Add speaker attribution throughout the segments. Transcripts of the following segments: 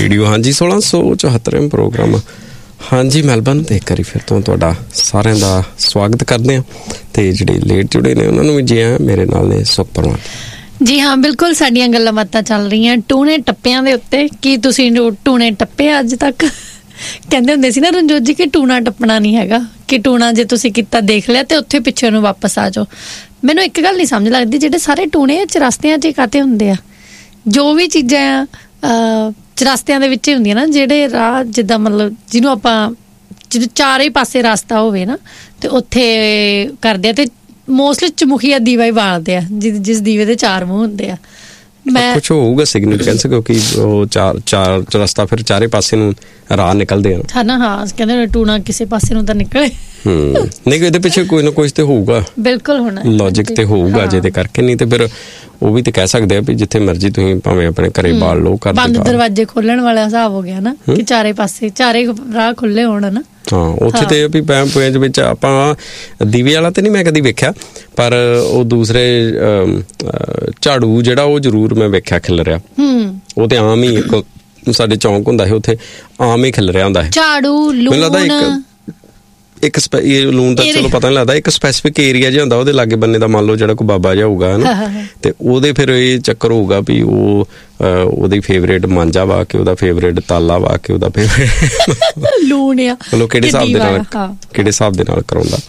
Speaker 1: Radio. ਹਾਂਜੀ 1674 programme ਹਾਂਜੀ Melbourne ਤੇ ਇੱਕ ਵਾਰੀ ਫਿਰ ਤੋਂ ਤੁਹਾਡਾ ਸਾਰਿਆਂ ਦਾ ਸਵਾਗਤ ਕਰਦੇ ਹਾਂ ਤੇ ਜਿਹੜੇ ਲੇਟ ਜੁੜੇ ਨੇ ਉਹਨਾਂ ਨੂੰ ਵੀ ਜੀ ਆਇਆਂ। ਮੇਰੇ ਨਾਲ ਨੇ ਸੁਖ ਪਰਮਾਰ
Speaker 2: ਜੀ ਹਾਂ, ਬਿਲਕੁਲ ਸਾਡੀਆਂ ਗੱਲਾਂ ਬਾਤਾਂ ਚੱਲ ਰਹੀਆਂ ਟੂਣੇ ਟੱਪਿਆਂ ਦੇ ਉੱਤੇ। ਕੀ ਤੁਸੀਂ ਟੂਣੇ ਟੱਪੇ ਅੱਜ ਤੱਕ? ਕਹਿੰਦੇ ਹੁੰਦੇ ਸੀ ਨਾ ਰਣਜੋਤ ਜੀ ਕਿ ਟੂਣਾ ਟੱਪਣਾ ਨਹੀਂ ਹੈਗਾ, ਕਿ ਟੂਣਾ ਜੇ ਤੁਸੀਂ ਕੀਤਾ ਦੇਖ ਲਿਆ ਤੇ ਉੱਥੇ ਪਿੱਛੇ ਨੂੰ ਵਾਪਸ ਆ ਜਾਓ। ਮੈਨੂੰ ਇੱਕ ਗੱਲ ਨਹੀਂ ਸਮਝ ਲੱਗਦੀ, ਜਿਹੜੇ ਸਾਰੇ ਟੂਣੇ ਚੁਰਸਤਿਆਂ 'ਚ ਕਾਤੇ ਹੁੰਦੇ ਆ? ਜੋ ਵੀ ਚੀਜ਼ਾਂ ਚੁਰਸਤਿਆਂ ਦੇ ਵਿੱਚ ਹੀ ਹੁੰਦੀਆਂ ਨਾ, ਜਿਹੜੇ ਰਾਹ ਜਿੱਦਾਂ ਮਤਲਬ ਜਿਹਨੂੰ ਆਪਾਂ ਜਦੋਂ ਚਾਰੇ ਪਾਸੇ ਰਸਤਾ ਹੋਵੇ ਨਾ ਤੇ ਉੱਥੇ ਕਰਦੇ ਆ ਤੇ ਮੋਸਟਲੀ ਚਮੁਖੀਆ ਦੀਵਾ ਹੀ ਬਾਲਦੇ ਆ, ਜਿਸ ਦੀਵੇ ਦੇ ਚਾਰ ਮੂੰਹ ਹੁੰਦੇ ਆ। ਮੈਂ
Speaker 1: ਕੁਛ ਹੋਊਗਾ ਸਿਗਨੀਫਿਕੈਂਸ, ਕਿਉਂਕਿ ਉਹ ਚਾਰ ਰਸਤਾ ਫਿਰ ਚਾਰੇ ਪਾਸੇ ਨੂੰ ਰਾਹ ਨਿਕਲਦੇ ਆ ਹਨਾ। ਹਾਂ, ਕਹਿੰਦੇ ਟੂਣਾ ਕਿਸੇ ਪਾਸੇ ਨੂੰ ਤਾਂ ਨਿਕਲੇ। ਨਹੀਂ, ਇਹਦੇ ਪਿੱਛੇ ਕੋਈ ਨਾ ਕੁਛ ਤੇ ਹੋਊਗਾ, ਬਿਲਕੁਲ ਹੋਣਾ ਲੌਜਿਕ ਤੇ ਹੋਊਗਾ ਜਿਹਦੇ ਕਰਕੇ। ਨਹੀਂ ਤੇ ਫਿਰ ਉਹ ਵੀ ਤੇ ਕਹਿ ਸਕਦੇ ਆ ਵੀ ਜਿੱਥੇ ਮਰਜ਼ੀ ਤੁਸੀਂ ਭਾਵੇਂ ਆਪਣੇ ਘਰੇ ਬਾਲ ਲਓ, ਘਰ ਬੰਦ ਦਰਵਾਜ਼ੇ ਖੋਲਣ ਵਾਲਾ ਹਿਸਾਬ ਹੋ ਗਿਆ ਨਾ, ਕਿ ਚਾਰੇ ਪਾਸੇ ਚਾਰੇ ਰਾਹ ਖੁੱਲੇ ਹੋਣ ਨਾ। ਹਾਂ, ਉੱਥੇ ਤੇ ਵੀ ਪੈਮ ਪੁਆਇੰਟ ਵਿੱਚ ਆਪਾਂ ਦੀਵੇ ਵਾਲਾ ਤੇ ਨਹੀਂ ਮੈਂ ਕਦੀ ਵੇਖਿਆ, ਪਰ ਉਹ ਦੂਸਰੇ ਝਾੜੂ ਜਿਹੜਾ ਉਹ ਜ਼ਰੂਰ ਮੈਂ ਵੇਖਿਆ ਖਿਲ ਰਿਹਾ। ਉਹ ਤੇ ਆਮ ਹੀ ਇੱਕ ਸਾਡੇ ਚੌਂਕ ਹੁੰਦਾ ਸੀ, ਉੱਥੇ ਆਮ ਹੀ ਖਿਲ ਰਿਹਾ ਹੁੰਦਾ ਹੈ ਝਾੜੂ। ਮੈਨੂੰ ਲੱਗਦਾ ਇੱਕ ਲੂਣ ਦਾ ਚਲੋ ਪਤਾ ਨਹੀਂ ਲੱਗਦਾ, ਇੱਕ ਸਪੈਸੀਫਿਕ ਏਰੀਆ ਜਿਹਾ ਹੁੰਦਾ ਉਹਦੇ ਲਾਗੇ ਬੰਨੇ ਦਾ, ਮੰਨ ਲਓ ਜਿਹੜਾ ਕੋਈ ਬਾਬਾ ਜਿਹਾ ਹੋਊਗਾ ਹਨਾ, ਤੇ ਉਹਦੇ ਫਿਰ ਇਹ ਚੱਕਰ ਹੋਊਗਾ ਵੀ ਉਹ ਉਹਦੀ ਫੇਵਰੇਟ ਮਾਂਜਾ ਵਾ ਕੇ, ਉਹਦਾ ਫੇਵਰੇਟ ਤਾਲਾ ਵਾ ਕੇ, ਉਹਦਾ ਫੇਵਰੇਟ ਲੂਣ ਆ, ਮਤਲਬ ਕਿਹੜੇ ਹਿਸਾਬ ਦੇ ਨਾਲ ਕਰਾਉਂਦਾ।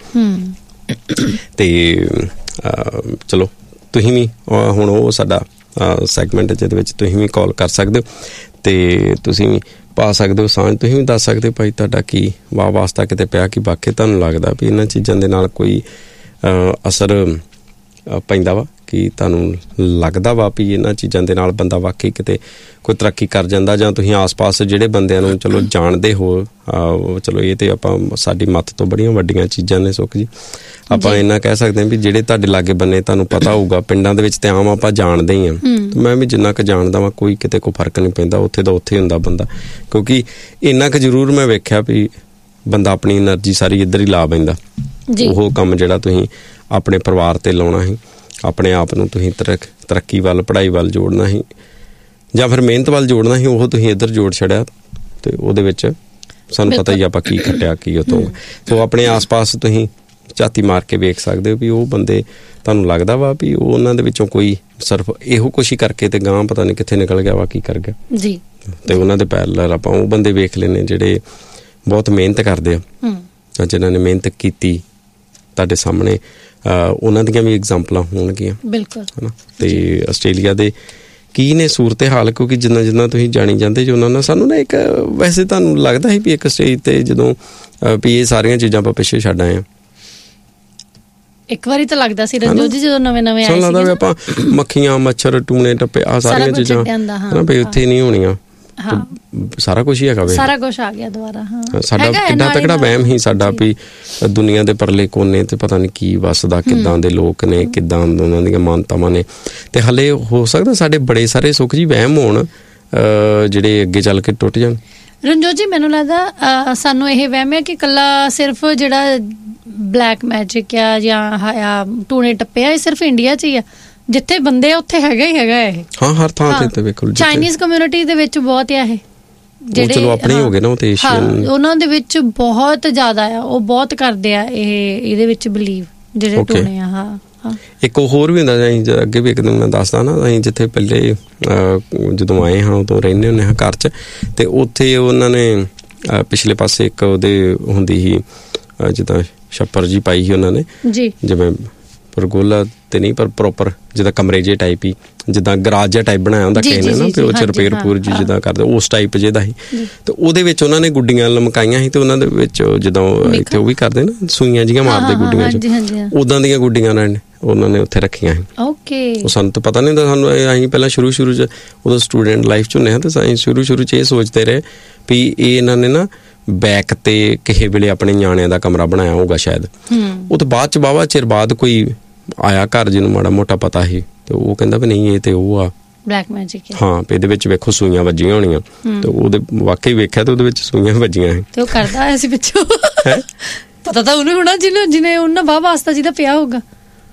Speaker 1: ਤੇ ਚਲੋ ਤੁਸੀਂ ਵੀ ਹੁਣ ਉਹ ਸਾਡਾ ਸੈਗਮੈਂਟ ਜਿਹਦੇ ਵਿੱਚ ਤੁਸੀਂ ਵੀ ਕਾਲ ਕਰ ਸਕਦੇ ਹੋ ਤੇ ਤੁਸੀਂ ਵੀ ਪਾ ਸਕਦੇ ਹੋ ਸਾਂਝ। ਤੁਸੀਂ ਵੀ ਦੱਸ ਸਕਦੇ ਹੋ ਭਾਈ ਤੁਹਾਡਾ ਕੀ ਵਾਹ ਵਾਸਤਾ ਕਿਤੇ ਪਿਆ, ਕਿ ਬਾਕੀ ਤੁਹਾਨੂੰ ਲੱਗਦਾ ਵੀ ਇਹਨਾਂ ਚੀਜ਼ਾਂ ਦੇ ਨਾਲ ਕੋਈ ਅਸਰ ਪੈਂਦਾ ਵਾ, ਕਿ ਤੁਹਾਨੂੰ ਲੱਗਦਾ ਵਾ ਵੀ ਇਹਨਾਂ ਚੀਜ਼ਾਂ ਦੇ ਨਾਲ ਬੰਦਾ ਵਾਕਈ ਕਿਤੇ ਕੋਈ ਤਰੱਕੀ ਕਰ ਜਾਂਦਾ, ਜਾਂ ਤੁਸੀਂ ਆਸ-ਪਾਸ ਜਿਹੜੇ ਬੰਦਿਆਂ ਨੂੰ ਚਲੋ ਜਾਣਦੇ ਹੋ। ਚਲੋ ਇਹ ਤੇ ਆਪਾਂ ਸਾਡੀ ਮੱਤ ਤੋਂ ਬੜੀਆਂ ਵੱਡੀਆਂ ਚੀਜ਼ਾਂ ਨੇ ਸੁੱਖ ਜੀ। ਆਪਾਂ ਇੰਨਾ ਕਹਿ ਸਕਦੇ ਹਾਂ ਵੀ ਜਿਹੜੇ ਤੁਹਾਡੇ ਲਾਗੇ ਬੰਨੇ ਤੁਹਾਨੂੰ ਪਤਾ ਹੋਊਗਾ, ਪਿੰਡਾਂ ਦੇ ਵਿੱਚ ਤੇ ਆਮ ਆਪਾਂ ਜਾਣਦੇ ਹੀ ਹਾਂ। ਮੈਂ ਵੀ ਜਿੰਨਾ ਕੁ ਜਾਣਦਾ ਵਾਂ, ਕੋਈ ਕਿਤੇ ਕੋਈ ਫਰਕ ਨਹੀਂ ਪੈਂਦਾ, ਉੱਥੇ ਦਾ ਉੱਥੇ ਹੁੰਦਾ ਬੰਦਾ। ਕਿਉਂਕਿ ਇੰਨਾ ਕੁ ਜ਼ਰੂਰ ਮੈਂ ਵੇਖਿਆ ਵੀ ਬੰਦਾ ਆਪਣੀ ਐਨਰਜੀ ਸਾਰੀ ਇੱਧਰ ਹੀ ਲਾ ਪੈਂਦਾ। ਉਹ ਕੰਮ ਜਿਹੜਾ ਤੁਸੀਂ ਆਪਣੇ ਪਰਿਵਾਰ ਤੇ ਲਾਉਣਾ ਸੀ, ਆਪਣੇ ਆਪ ਨੂੰ ਤੁਸੀਂ ਤਰੱਕੀ ਵੱਲ, ਪੜ੍ਹਾਈ ਵੱਲ ਜੋੜਨਾ ਸੀ, ਜਾਂ ਫਿਰ ਮਿਹਨਤ ਵੱਲ ਜੋੜਨਾ ਸੀ, ਉਹ ਤੁਸੀਂ ਇੱਧਰ ਜੋੜ ਛੱਡਿਆ। ਤੇ ਉਹਦੇ ਵਿੱਚ ਸਾਨੂੰ ਪਤਾ ਹੀ ਆਪਾਂ ਕੀ ਖੱਟਿਆ ਕੀ ਉੱਥੋਂ। ਸੋ ਆਪਣੇ ਆਸ ਪਾਸ ਤੁਸੀਂ ਝਾਤੀ ਮਾਰ ਕੇ ਵੇਖ ਸਕਦੇ ਹੋ ਵੀ ਉਹ ਬੰਦੇ ਤੁਹਾਨੂੰ ਲੱਗਦਾ ਵਾ ਵੀ ਉਹ ਉਹਨਾਂ ਦੇ ਵਿੱਚੋਂ ਕੋਈ ਸਿਰਫ ਇਹੋ ਕੁਛ ਹੀ ਕਰਕੇ ਤੇ ਗਾਂਹ ਪਤਾ ਨਹੀਂ ਕਿੱਥੇ ਨਿਕਲ ਗਿਆ ਵਾ, ਕੀ ਕਰ ਗਿਆ ਜੀ। ਤੇ ਉਹਨਾਂ ਦੇ ਪੈਰਲਲ ਆਪਾਂ ਉਹ ਬੰਦੇ ਵੇਖ ਲੈਣੇ ਜਿਹੜੇ ਬਹੁਤ ਮਿਹਨਤ ਕਰਦੇ ਆ, ਜਿਨ੍ਹਾਂ ਨੇ ਮਿਹਨਤ ਕੀਤੀ ਤੁਹਾਡੇ ਸਾਹਮਣੇ। ਉਹਨਾਂ ਦੀਆਂ ਵੀ ਐਗਜ਼ਾਮਪਲਾਂ ਹੋਣਗੀਆਂ ਬਿਲਕੁਲ ਹਨਾ। ਤੇ ਆਸਟ੍ਰੇਲੀਆ ਦੇ ਕੀ ਨੇ ਸੂਰਤ ਹਾਲ, ਕਿਉਂਕਿ ਜਿੰਨਾ ਤੁਸੀਂ ਜਾਣੀ ਜਾਂਦੇ ਜੀ ਉਹਨਾਂ ਨਾਲ ਸਾਨੂੰ ਨਾ ਇੱਕ ਵੈਸੇ ਤੁਹਾਨੂੰ ਲੱਗਦਾ ਸੀ ਵੀ ਇੱਕ ਸਟੇਜ ਤੇ ਜਦੋਂ ਵੀ ਇਹ ਸਾਰੀਆਂ ਚੀਜ਼ਾਂ ਆਪਾਂ ਪਿੱਛੇ ਛੱਡ ਆਏ ਹਾਂ। ਇੱਕ ਵਾਰੀ ਤਾਂ ਲੱਗਦਾ ਸੀ ਰਣਜੋਤ ਜੀ ਜਦੋਂ ਨਵੇਂ ਆਏ ਸੀ, ਲੱਗਦਾ ਵੀ ਆਪਾਂ ਮੱਖੀਆਂ, ਮੱਛਰ, ਟੂਣੇ ਟੱਪੇ ਆਹ ਸਾਰੀਆਂ ਚੀਜ਼ਾਂ ਹਨਾ ਵੀ ਉੱਥੇ ਨਹੀਂ ਹੋਣੀਆਂ। ਸਾਰਾ ਕੁਛ ਹੀ ਹੈਗਾ, ਸਾਰਾ ਕੁਛ ਆ ਗਿਆ ਦੁਬਾਰਾ। ਸਾਡਾ ਕਿੰਨਾ ਤਕੜਾ ਵਹਿਮ ਹੀ ਸਾਡਾ ਵੀ ਦੁਨੀਆ ਦੇ ਪਰਲੇ ਕੋਨੇ ਤੇ ਪਤਾ ਨਹੀਂ ਕੀ ਵੱਸਦਾ, ਕਿੱਦਾਂ ਦੇ ਲੋਕ ਨੇ, ਕਿੱਦਾਂ ਉਹਨਾਂ ਦੀਆਂ ਮਾਨਤਾਵਾਂ ਨੇ। ਤੇ ਹਲੇ ਹੋ ਸਕਦਾ ਸਾਡੇ ਬੜੇ ਸਾਰੇ ਸੁੱਖ ਜੀ ਵਹਿਮ ਹੋਣ ਜਿਹੜੇ ਅੱਗੇ ਚੱਲ ਕੇ ਟੁੱਟ ਜਾਣ। ਰਣਜੋਤ ਜੀ ਮੈਨੂੰ ਲੱਗਦਾ ਸਾਨੂੰ ਇਹ ਵਹਿਮ ਹੈ ਕਿ ਇਕੱਲਾ ਸਿਰਫ ਜਿਹੜਾ ਬਲੈਕ ਮੈਜਿਕ ਆ ਜਾਂ ਟੂਣੇ ਟੱਪੇ ਆ, ਇਹ ਸਿਰਫ ਇੰਡੀਆ 'ਚ ਹੀ ਆ। ਜਿੱਥੇ ਬੰਦੇ ਆ ਉੱਥੇ ਹੈਗਾ ਹੀ ਹੈਗਾ ਇਹ। ਹਾਂ, ਹਰ ਥਾਂ ਤੇ ਵੇਖੋ ਚਾਈਨੀਜ਼ ਕਮਿਊਨਿਟੀ ਦੇ ਵਿੱਚ ਬਹੁਤ ਆ ਇਹ, ਜਿਹੜੇ ਚਲੋ ਆਪਣੇ ਹੋ ਗਏ ਨਾ, ਉਹ ਤੇ ਏਸ਼ੀਅਨ ਉਹਨਾਂ ਦੇ ਵਿੱਚ ਬਹੁਤ ਜ਼ਿਆਦਾ ਆ, ਉਹ ਬਹੁਤ ਕਰਦੇ ਆ ਇਹਦੇ ਵਿੱਚ ਬਿਲੀਵ ਜਿਹੜੇ ਟੂਣੇ ਆ। ਹਾਂ, ਇੱਕ ਹੋਰ ਵੀ ਹੁੰਦਾ, ਅਸੀਂ ਅੱਗੇ ਵੀ ਇੱਕ ਦਿਨ ਮੈਂ ਦੱਸਦਾ ਨਾ, ਅਸੀਂ ਜਿੱਥੇ ਪਹਿਲੇ ਜਦੋਂ ਆਏ ਹਾਂ ਉਦੋਂ ਰਹਿੰਦੇ ਹੁੰਦੇ ਹਾਂ ਘਰ 'ਚ, ਤੇ ਉੱਥੇ ਉਹਨਾਂ ਨੇ ਪਿਛਲੇ ਪਾਸੇ ਇੱਕ ਉਹਦੇ ਹੁੰਦੀ ਸੀ ਜਿੱਦਾਂ ਛੱਪਰ ਜੀ ਪਾਈ ਸੀ ਉਹਨਾਂ ਨੇ ਜੀ, ਜਿਵੇਂ ਪਰਗੋਲਾ ਤੇ ਨਹੀਂ ਪਰ ਪ੍ਰੋਪਰ ਜਿੱਦਾਂ ਕਮਰੇ ਜਿਹੇ ਟਾਈਪ ਹੀ, ਜਿੱਦਾਂ ਗਰਾਜ ਜਿਹਾ ਟਾਈਪ ਬਣਾਇਆ ਹੁੰਦਾ ਕਿਸੇ ਨੇ ਨਾ, ਫਿਰ ਉਹ 'ਚ ਰਿਪੇਅਰ ਪੂਰ ਜੀ ਜਿੱਦਾਂ ਕਰਦੇ ਉਸ ਟਾਈਪ ਜਿਹਦਾ ਸੀ। ਤੇ ਉਹਦੇ ਵਿੱਚ ਉਹਨਾਂ ਨੇ ਗੁੱਡੀਆਂ ਲਮਕਾਈਆਂ ਸੀ, ਤੇ ਉਹਨਾਂ ਦੇ ਵਿੱਚ ਜਿੱਦਾਂ ਇੱਥੇ ਉਹ ਵੀ ਕਰਦੇ ਨਾ ਸੂਈਆਂ ਜਿਹੀਆਂ ਮਾਰਦੇ ਗੁੱਡੀਆਂ 'ਚ, ਉੱਦਾਂ ਦੀਆਂ ਗੁੱਡੀਆਂ ਉਹਨਾਂ ਨੇ ਉੱਥੇ ਰੱਖੀਆਂ ਸੀ। ਉਹ ਸਾਨੂੰ ਤਾਂ ਪਤਾ ਨਹੀਂ ਹੁੰਦਾ, ਸਾਨੂੰ ਅਸੀਂ ਪਹਿਲਾਂ ਸ਼ੁਰੂ 'ਚ ਉਦੋਂ ਸਟੂਡੈਂਟ ਲਾਈਫ 'ਚ ਹੁੰਦੇ ਹਾਂ, ਤੇ ਅਸੀਂ ਸ਼ੁਰੂ 'ਚ ਇਹ ਸੋਚਦੇ ਰਹੇ ਵੀ ਇਹ ਇਹਨਾਂ ਨੇ ਨਾ ਬੈਕ ਤੇ ਕਿਸੇ ਵੇਲੇ ਆਪਣੇ ਨਿਆਣਿਆਂ ਦਾ ਕਮਰਾ ਬਣਾਇਆ ਹੋਊਗਾ ਸ਼ਾਇਦ। ਉਹ ਤੋਂ ਬਾਅਦ 'ਚ ਵਾਹਵਾ ਚਿਰ ਬਾਅਦ ਕੋਈ ਆਇਆ ਘਰ ਜਿਹਨੂੰ ਮਾੜਾ ਮੋਟਾ ਪਤਾ ਸੀ, ਤੇ ਉਹ ਕਹਿੰਦਾ ਵੀ ਨਹੀਂ ਇਹ ਤੇ ਉਹ ਆ ਬਲੈਕ ਮੈਜਿਕ। ਹਾਂ, ਇਹਦੇ ਵਿੱਚ ਵੇਖੋ ਸੂਈਆਂ ਵੱਜੀਆਂ ਹੋਣੀਆਂ, ਤੇ ਉਹਦੇ ਵਾਕਈ ਵੇਖਿਆ ਤੇ ਉਹਦੇ ਵਿੱਚ ਸੂਈਆਂ ਵੱਜੀਆਂ ਸੀ, ਤੇ ਉਹ ਕਰਦਾ ਆਇਆ ਸੀ ਪਿੱਛੋਂ। ਪਤਾ ਤਾਂ ਉਹਨੂੰ ਹੋਣਾ ਜਿਹਨੇ ਉਹਨਾਂ ਵਾਹ ਵਾਸਤਾ ਜਿਹਦਾ ਪਿਆ ਹੋਊਗਾ।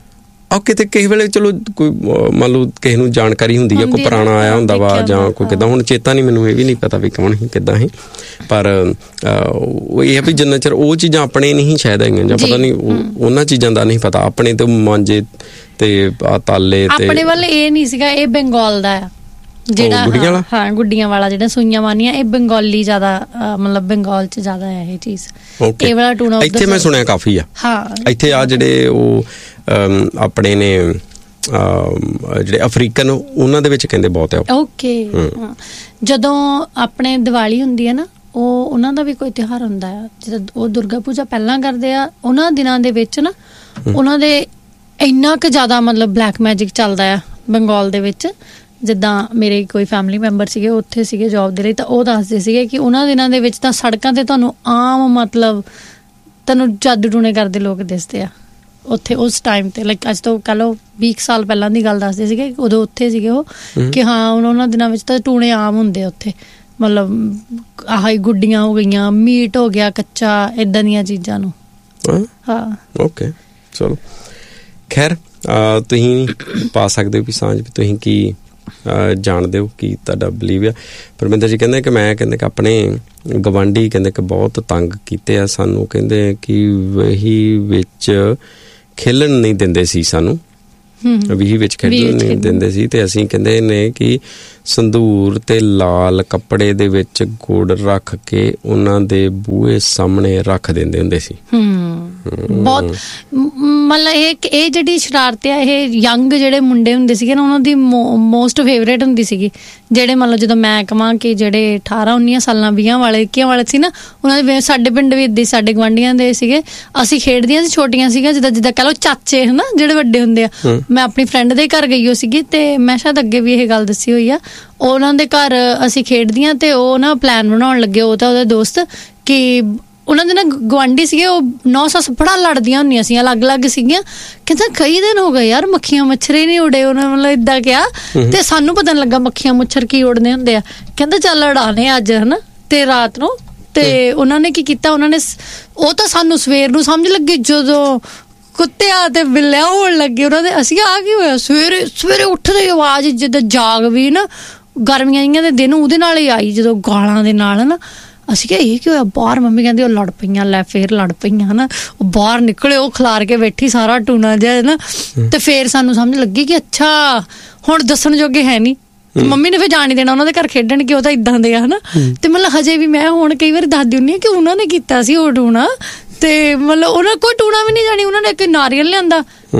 Speaker 1: ਆ ਕਿਤੇ ਕਿਸੇ ਵੇਲੇ ਚਲੋ ਕੋਈ ਮੰਨ ਲਓ ਕਿਸੇ ਨੂੰ ਜਾਣਕਾਰੀ ਹੁੰਦੀ ਆ, ਕੋਈ ਪੁਰਾਣਾ ਆਇਆ ਹੁੰਦਾ ਵਾ ਜਾਂ ਕੋਈ ਕਿੱਦਾਂ, ਹੁਣ ਚੇਤਾ ਨਹੀਂ ਮੈਨੂੰ, ਇਹ ਵੀ ਨਹੀਂ ਪਤਾ ਵੀ ਕੌਣ ਸੀ ਕਿੱਦਾਂ ਸੀ, ਪਰ ਉਹ ਇਹ ਆ ਵੀ ਜਿੰਨਾ ਚਿਰ ਉਹ ਚੀਜ਼ਾਂ ਆਪਣੇ ਨਹੀਂ ਸ਼ਾਇਦ ਹੈਗੀਆਂ ਜਾਂ ਪਤਾ ਨਹੀਂ ਉਹਨਾਂ ਚੀਜ਼ਾਂ ਦਾ ਨਹੀਂ ਪਤਾ, ਆਪਣੇ ਤੇ ਮਾਂਜੇ ਤੇ ਤਾਲੇ ਤੇ
Speaker 2: ਆਪਣੇ ਵੱਲ ਇਹ ਨਹੀਂ ਸੀਗਾ। ਇਹ ਬੰਗਾਲ ਦਾ ਆ ਜਿਹੜਾ, ਹਾਂ ਗੁੱਡੀਆਂ ਵਾਲਾ ਜਿਹੜਾ ਸੂਈਆਂ ਮਾਨੀਆਂ, ਇਹ ਬੰਗਾਲੀ ਜ਼ਿਆਦਾ ਮਤਲਬ ਬੰਗਾਲ ਚ ਜ਼ਿਆਦਾ ਹੈ ਇਹ ਚੀਜ਼। ਇਹ ਵਾਲਾ ਟੂਣਾ
Speaker 1: ਇੱਥੇ ਮੈਂ ਸੁਣਿਆ ਕਾਫੀ ਆ, ਹਾਂ ਇੱਥੇ ਆ ਜਿਹੜੇ ਉਹ ਆਪਣੇ ਨੇ ਜਿਹੜੇ ਅਫਰੀਕਨ, ਉਹਨਾਂ ਦੇ ਵਿੱਚ ਕਹਿੰਦੇ ਬਹੁਤ ਆ। ਓਕੇ,
Speaker 2: ਜਦੋਂ ਆਪਣੇ ਦੀਵਾਲੀ ਹੁੰਦੀ ਹੈ ਨਾ, ਉਹ ਉਹਨਾਂ ਦਾ ਵੀ ਕੋਈ ਤਿਉਹਾਰ ਹੁੰਦਾ ਆ, ਜਦੋਂ ਉਹ ਦੁਰਗਾ ਪੂਜਾ ਪਹਿਲਾਂ ਕਰਦੇ ਆ, ਉਹਨਾਂ ਦਿਨਾਂ ਦੇ ਵਿੱਚ ਨਾ ਉਹਨਾਂ ਦੇ ਇੰਨਾ ਕੁ ਜ਼ਿਆਦਾ ਮਤਲਬ ਬਲੈਕ ਮੈਜਿਕ ਚੱਲਦਾ ਆ ਬੰਗਾਲ ਦੇ ਵਿੱਚ। ਜਿੱਦਾਂ ਮੇਰੇ ਕੋਈ ਫੈਮਿਲੀ ਮੈਂਬਰ ਸੀਗੇ, ਉੱਥੇ ਸੀਗੇ ਜੋਬ ਦੇ ਲਈ, ਤਾਂ ਉਹ ਦੱਸਦੇ ਸੀਗੇ ਕਿ ਉਹਨਾਂ ਦਿਨਾਂ ਦੇ ਵਿੱਚ ਤਾਂ ਸੜਕਾਂ ਤੇ ਤੁਹਾਨੂੰ ਆਮ ਮਤਲਬ ਤੁਹਾਨੂੰ ਜਾਦੂ ਟੂਣੇ ਕਰਦੇ ਲੋਕ ਦਿਸਦੇ ਆ ਉੱਥੇ ਉਸ ਟਾਈਮ ਤੇ। ਲਾਈਕ ਅੱਜ ਤੋਂ ਕਹਿ ਲਓ 20 ਸਾਲ ਪਹਿਲਾਂ ਦੀ ਗੱਲ ਦੱਸਦੇ ਸੀਗੇ, ਉਦੋਂ ਉੱਥੇ ਸੀਗੇ ਉਹ ਕਿ ਹਾਂ ਉਹਨਾਂ ਦਿਨਾਂ ਵਿੱਚ ਤਾਂ ਟੂਣੇ ਆਮ ਹੁੰਦੇ ਆ ਉੱਥੇ, ਮਤਲਬ ਆਹ ਗੁੱਡੀਆਂ ਹੋ ਗਈਆਂ, ਮੀਟ ਹੋ ਗਿਆ ਕੱਚਾ, ਏਦਾਂ ਦੀਆਂ ਚੀਜ਼ਾਂ ਨੂੰ। ਹਾਂ
Speaker 1: ਓਕੇ, ਚਲੋ ਖੈਰ ਤੁਸੀਂ ਪਾ ਸਕਦੇ ਹੋ ਵੀ ਸਾਂਝ, ਵੀ ਤੁਸੀਂ ਕੀ ਜਾਣਦੇ ਹੋ, ਕੀ ਤੁਹਾਡਾ ਬਲੀਵ ਆ। ਪਰਮਿੰਦਰ ਜੀ ਕਹਿੰਦੇ ਕਿ ਮੈਂ ਕਹਿੰਦੇ ਕਿ ਆਪਣੇ ਗਵਾਂਢੀ ਕਹਿੰਦੇ ਕਿ ਬਹੁਤ ਤੰਗ ਕੀਤੇ ਆ ਸਾਨੂੰ, ਕਹਿੰਦੇ ਕਿ ਵਹੀ ਵਿੱਚ ਖੇਲਣ ਨਹੀਂ ਦਿੰਦੇ ਸੀ ਸਾਨੂੰ, ਵੀਹ ਵਿੱਚ ਖੇਡਣ ਨਹੀਂ ਦਿੰਦੇ ਸੀ, ਤੇ ਅਸੀਂ ਕਹਿੰਦੇ ਨੇ ਕਿ ਸੰਧੂਰ ਤੇ ਲਾਲ ਕੱਪੜੇ ਦੇ ਵਿੱਚ ਗੁੜ ਰੱਖ ਕੇ ਉਹਨਾਂ ਦੇ ਬੂਹੇ ਸਾਹਮਣੇ ਰੱਖ ਦਿੰਦੇ ਹੁੰਦੇ ਸੀ।
Speaker 2: ਬਹੁਤ ਮਤਲਬ ਇਹ ਜਿਹੜੀ ਸ਼ਰਾਰਤ ਆ, ਇਹ ਯੰਗ ਜਿਹੜੇ ਮੁੰਡੇ ਹੁੰਦੇ ਸੀਗੇ ਨਾ, ਉਹਨਾਂ ਦੀ ਮੋਸਟ ਫੇਵਰੇਟ ਹੁੰਦੀ ਸੀਗੀ। ਜਿਹੜੇ ਮੰਨ ਲਓ ਜਦੋਂ ਮੈਂ ਕਹਾਂ ਕਿ ਜਿਹੜੇ 18-19 ਸਾਲਾਂ 20 ਵਾਲੇ 21 ਵਾਲੇ ਸੀ ਨਾ, ਉਹਨਾਂ ਦੇ ਸਾਡੇ ਪਿੰਡ ਵੀ ਇੱਦਾਂ, ਸਾਡੇ ਗੁਆਂਢੀਆਂ ਦੇ ਸੀਗੇ, ਅਸੀਂ ਖੇਡਦੀਆਂ ਸੀ, ਛੋਟੀਆਂ ਸੀਗੀਆਂ, ਜਿੱਦਾਂ ਕਹਿ ਲਓ ਚਾਚੇ ਹਨਾ ਜਿਹੜੇ ਵੱਡੇ ਹੁੰਦੇ ਆ। ਮੈਂ ਆਪਣੀ ਫਰੈਂਡ ਦੇ ਘਰ ਗਈ ਹੋ ਸੀਗੀ, ਤੇ ਮੈਂ ਸ਼ਾਇਦ ਅੱਗੇ ਵੀ ਇਹ ਗੱਲ ਦੱਸੀ ਹੋਈ ਆ, ਉਹਨਾਂ ਦੇ ਘਰ ਅਸੀਂ ਖੇਡਦੀਆਂ, ਤੇ ਉਹ ਨਾ ਪਲਾਨ ਬਣਾਉਣ ਲੱਗੇ, ਉਹ ਤਾਂ ਉਹਦੇ ਦੋਸਤ, ਕਿ ਉਹਨਾਂ ਦੇ ਨਾ ਗੁਆਂਢੀ ਸੀਗੇ, ਉਹ 9 ਸੱਸ ਬੜਾ ਲੜਦੀਆਂ ਹੁੰਦੀਆਂ ਸੀ, ਅਲੱਗ-ਅਲੱਗ ਸੀਗੀਆਂ। ਕਹਿੰਦਾ ਕਈ ਦਿਨ ਹੋ ਗਏ ਯਾਰ ਮੱਖੀਆਂ ਮੱਛਰ ਹੀ ਨਹੀਂ ਉੜੇ, ਉਹਨਾਂ ਮਤਲਬ ਏਦਾਂ ਕਿਹਾ, ਤੇ ਸਾਨੂੰ ਪਤਾ ਨੀ ਲੱਗਾ ਮੱਖੀਆਂ ਮੱਛਰ ਕੀ ਉੜਦੇ ਹੁੰਦੇ ਆ। ਕਹਿੰਦਾ ਚੱਲ ਲੜਾਣੇ ਅੱਜ ਹਨਾ, ਤੇ ਰਾਤ ਨੂੰ, ਤੇ ਉਹਨਾਂ ਨੇ ਕੀ ਕੀਤਾ, ਉਹਨਾਂ ਨੇ ਉਹ ਤਾਂ ਸਾਨੂੰ ਸਵੇਰ ਨੂੰ ਸਮਝ ਲੱਗੀ, ਜਦੋਂ ਕੁੱਤਿਆਂ ਤੇ ਬਿੱਲਿਆਂ ਹੋਣ ਲੱਗੇ ਉਹਨਾਂ ਦੇ, ਅਸੀਂ ਆ ਕੀ ਹੋਇਆ, ਸਵੇਰੇ ਉੱਠਦੇ ਆਵਾਜ਼ ਜਿੱਦਾਂ ਜਾਗ ਵੀ ਨਾ, ਗਰਮੀਆਂ ਜਿਹੀਆਂ ਦੇ ਦਿਨ ਉਹਦੇ ਨਾਲ ਹੀ ਆਈ, ਜਦੋਂ ਗਾਲਾਂ ਦੇ ਨਾਲ ਨਾ। ਅਸੀਂ ਕਿਹਾ ਇਹ ਕੀ ਹੋਇਆ ਬਾਹਰ, ਮੰਮੀ ਕਹਿੰਦੀ ਉਹ ਲੜ ਪਈਆਂ, ਲੈ ਫੇਰ ਲੜ ਪਈਆਂ ਹਨਾ। ਉਹ ਬਾਹਰ ਨਿਕਲੇ, ਉਹ ਖਿਲਾਰ ਕੇ ਬੈਠੀ ਸਾਰਾ ਟੂਣਾ ਜਿਹਾ ਨਾ, ਤੇ ਫੇਰ ਸਾਨੂੰ ਸਮਝ ਲੱਗੀ ਕਿ ਅੱਛਾ ਹੁਣ ਦੱਸਣ ਜੋਗੇ ਹੈ ਨੀ, ਮੰਮੀ ਨੇ ਫਿਰ ਜਾਣ ਨਹੀਂ ਦੇਣਾ ਉਹਨਾਂ ਦੇ ਘਰ ਖੇਡਣ, ਕਿ ਉਹ ਤਾਂ ਇਦਾਂ ਦੇ ਆ ਹਨਾ। ਤੇ ਮਤਲਬ ਹਜੇ ਵੀ ਮੈਂ ਹੁਣ ਕਈ ਵਾਰੀ ਦੱਸਦੀ ਹੁੰਦੀ ਹਾਂ ਕਿ ਉਹਨਾਂ ਨੇ ਕੀਤਾ ਸੀ ਉਹ ਟੂਣਾ, ਤੇ ਮਤਲਬ ਉਹਨਾਂ ਕੋਈ ਟੂਣਾ ਵੀ ਨਹੀਂ ਜਾਣੀ, ਉਹਨਾਂ ਨੇ ਇੱਕ ਨਾਰੀਅਲ ਲਿਆਂਦਾ,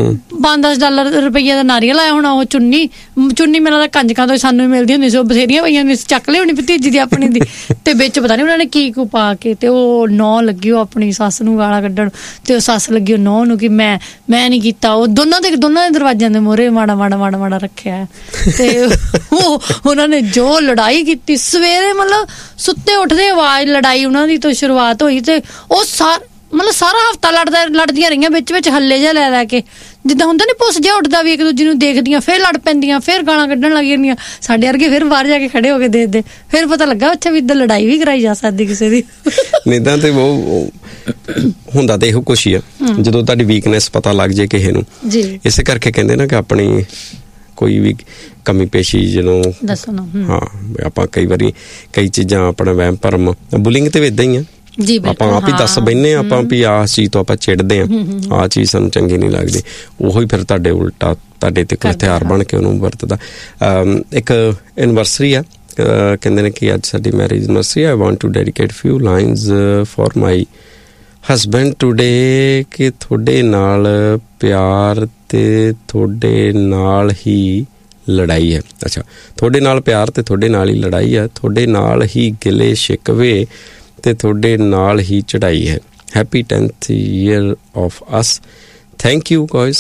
Speaker 2: $5-10 ਰੁਪਈਆ ਦਾ ਨਾਰੀਅਲ ਆਇਆ ਹੋਣਾ, ਉਹ ਚੁੰਨੀ ਮੈਨੂੰ ਲੱਗਦਾ ਕੰਜਕਾਂ ਤੋਂ ਸਾਨੂੰ ਮਿਲਦੀ ਹੁੰਦੀ ਸੀ, ਉਹ ਬਥੇਰੀਆਂ ਪਈਆਂ ਹੁੰਦੀਆਂ ਸੀ, ਚੱਕ ਲਿਆਉਣੀ ਭਤੀਜੀ ਦੀ ਆਪਣੀ ਦੀ, ਤੇ ਵਿੱਚ ਪਤਾ ਨਹੀਂ ਉਹਨਾਂ ਨੇ ਕੀ ਪਾ ਕੇ, ਤੇ ਉਹ ਨੌ ਲੱਗੀ ਉਹ ਆਪਣੀ ਸੱਸ ਨੂੰ ਗਾਲਾਂ ਕੱਢਣ, ਤੇ ਉਹ ਸੱਸ ਲੱਗੀ ਉਹ ਨੌ ਨੂੰ ਕਿ ਮੈਂ ਨਹੀਂ ਕੀਤਾ। ਉਹ ਦੋਨਾਂ ਦੇ ਦਰਵਾਜ਼ਿਆਂ ਦੇ ਮੂਹਰੇ ਮਾੜਾ ਰੱਖਿਆ, ਤੇ ਉਹ ਉਹਨਾਂ ਨੇ ਜੋ ਲੜਾਈ ਕੀਤੀ ਸਵੇਰੇ, ਮਤਲਬ ਸੁੱਤੇ ਉੱਠਦੇ ਆਵਾਜ਼ ਲੜਾਈ ਉਹਨਾਂ ਦੀ ਤੋਂ ਸ਼ੁਰੂਆਤ ਹੋਈ, ਤੇ ਉਹ ਮਤਲਬ ਸਾਰਾ ਹਫ਼ਤਾ ਲੜਦੀਆਂ ਰਹੀਆਂ, ਵਿੱਚ ਹੱਲੇ ਜਿਹਾ ਲੈ ਕੇ, ਜਿੱਦਾਂ ਹੁੰਦਾ ਨੀ ਪੁੱਸ ਜਿਹਾ ਉੱਠਦਾ ਵੀ ਇੱਕ ਦੂਜੇ ਨੂੰ ਦੇਖਦੀਆਂ, ਫਿਰ ਲੜ ਪੈਂਦੀਆਂ, ਫਿਰ ਗਾਲਾਂ ਕੱਢਣ ਲੱਗ ਜਾਂਦੀਆਂ। ਸਾਡੇ ਵਰਗੇ ਫਿਰ ਬਾਹਰ ਜਾ ਕੇ ਖੜੇ ਹੋ ਕੇ ਦੇਖਦੇ, ਫਿਰ ਪਤਾ ਲੱਗਾ ਅੱਛਾ ਵੀ ਇੱਦਾਂ ਲੜਾਈ ਵੀ ਕਰਾਈ ਜਾ ਸਕਦੀ ਕਿਸੇ ਦੀ।
Speaker 1: ਨਿੱਦਾਂ ਤੇ ਉਹ ਹੁੰਦਾ ਤੇ ਇਹੋ ਕੁਛ ਹੀ ਆ, ਜਦੋਂ ਤੁਹਾਡੀ ਵੀਕਨੈਸ ਪਤਾ ਲੱਗ ਜੇ ਕਿਸੇ ਨੂੰ। ਇਸੇ ਕਰਕੇ ਕਹਿੰਦੇ ਨਾ ਕਿ ਆਪਣੀ ਕੋਈ ਵੀ ਕਮੀ ਪੇਸ਼ੀ ਜਦੋਂ ਦੱਸਣਾ, ਹਾਂ ਆਪਾਂ ਕਈ ਵਾਰੀ ਕਈ ਚੀਜ਼ਾਂ ਆਪਣਾ ਵਹਿਮ ਭਰਮ, ਬੁਲਿੰਗ ਤੇ ਵੀ ਏਦਾਂ ਹੀ ਆ, ਆਪਾਂ ਆਪ ਹੀ ਦੱਸ ਬੈਨੇ ਆਪਾਂ ਵੀ ਆਹ ਚੀਜ਼ ਤੋਂ ਆਪਾਂ ਚਿੜਦੇ ਆ, ਆਹ ਚੀਜ਼ ਸਾਨੂੰ ਚੰਗੀ ਨਹੀਂ ਲੱਗਦੀ, ਉਹੀ ਫਿਰ ਤੁਹਾਡੇ ਉਲਟਾ ਤੁਹਾਡੇ ਤੇ ਕੋਈ ਹਥਿਆਰ ਬਣ ਕੇ ਉਹਨੂੰ ਵਰਤਦਾ। ਇੱਕ ਐਨਵਰਸਰੀ ਆ, ਕਹਿੰਦੇ ਨੇ ਕਿ ਅੱਜ ਸਾਡੀ marriage anniversary, I want to dedicate ਫਿਊ lines for my husband today, ਕਿ ਤੁਹਾਡੇ ਨਾਲ ਪਿਆਰ ਤੇ ਤੁਹਾਡੇ ਨਾਲ ਹੀ ਲੜਾਈ ਹੈ। ਅੱਛਾ, ਤੁਹਾਡੇ ਨਾਲ ਪਿਆਰ ਤੇ ਤੁਹਾਡੇ ਨਾਲ ਹੀ ਲੜਾਈ ਹੈ, ਤੁਹਾਡੇ ਨਾਲ ਹੀ ਗਿਲੇ ਸ਼ਿਕਵੇ ਤੇ ਤੁਹਾਡੇ ਨਾਲ ਹੀ ਚੜਾਈ ਹੈ। Happy 10th year of us, thank you guys.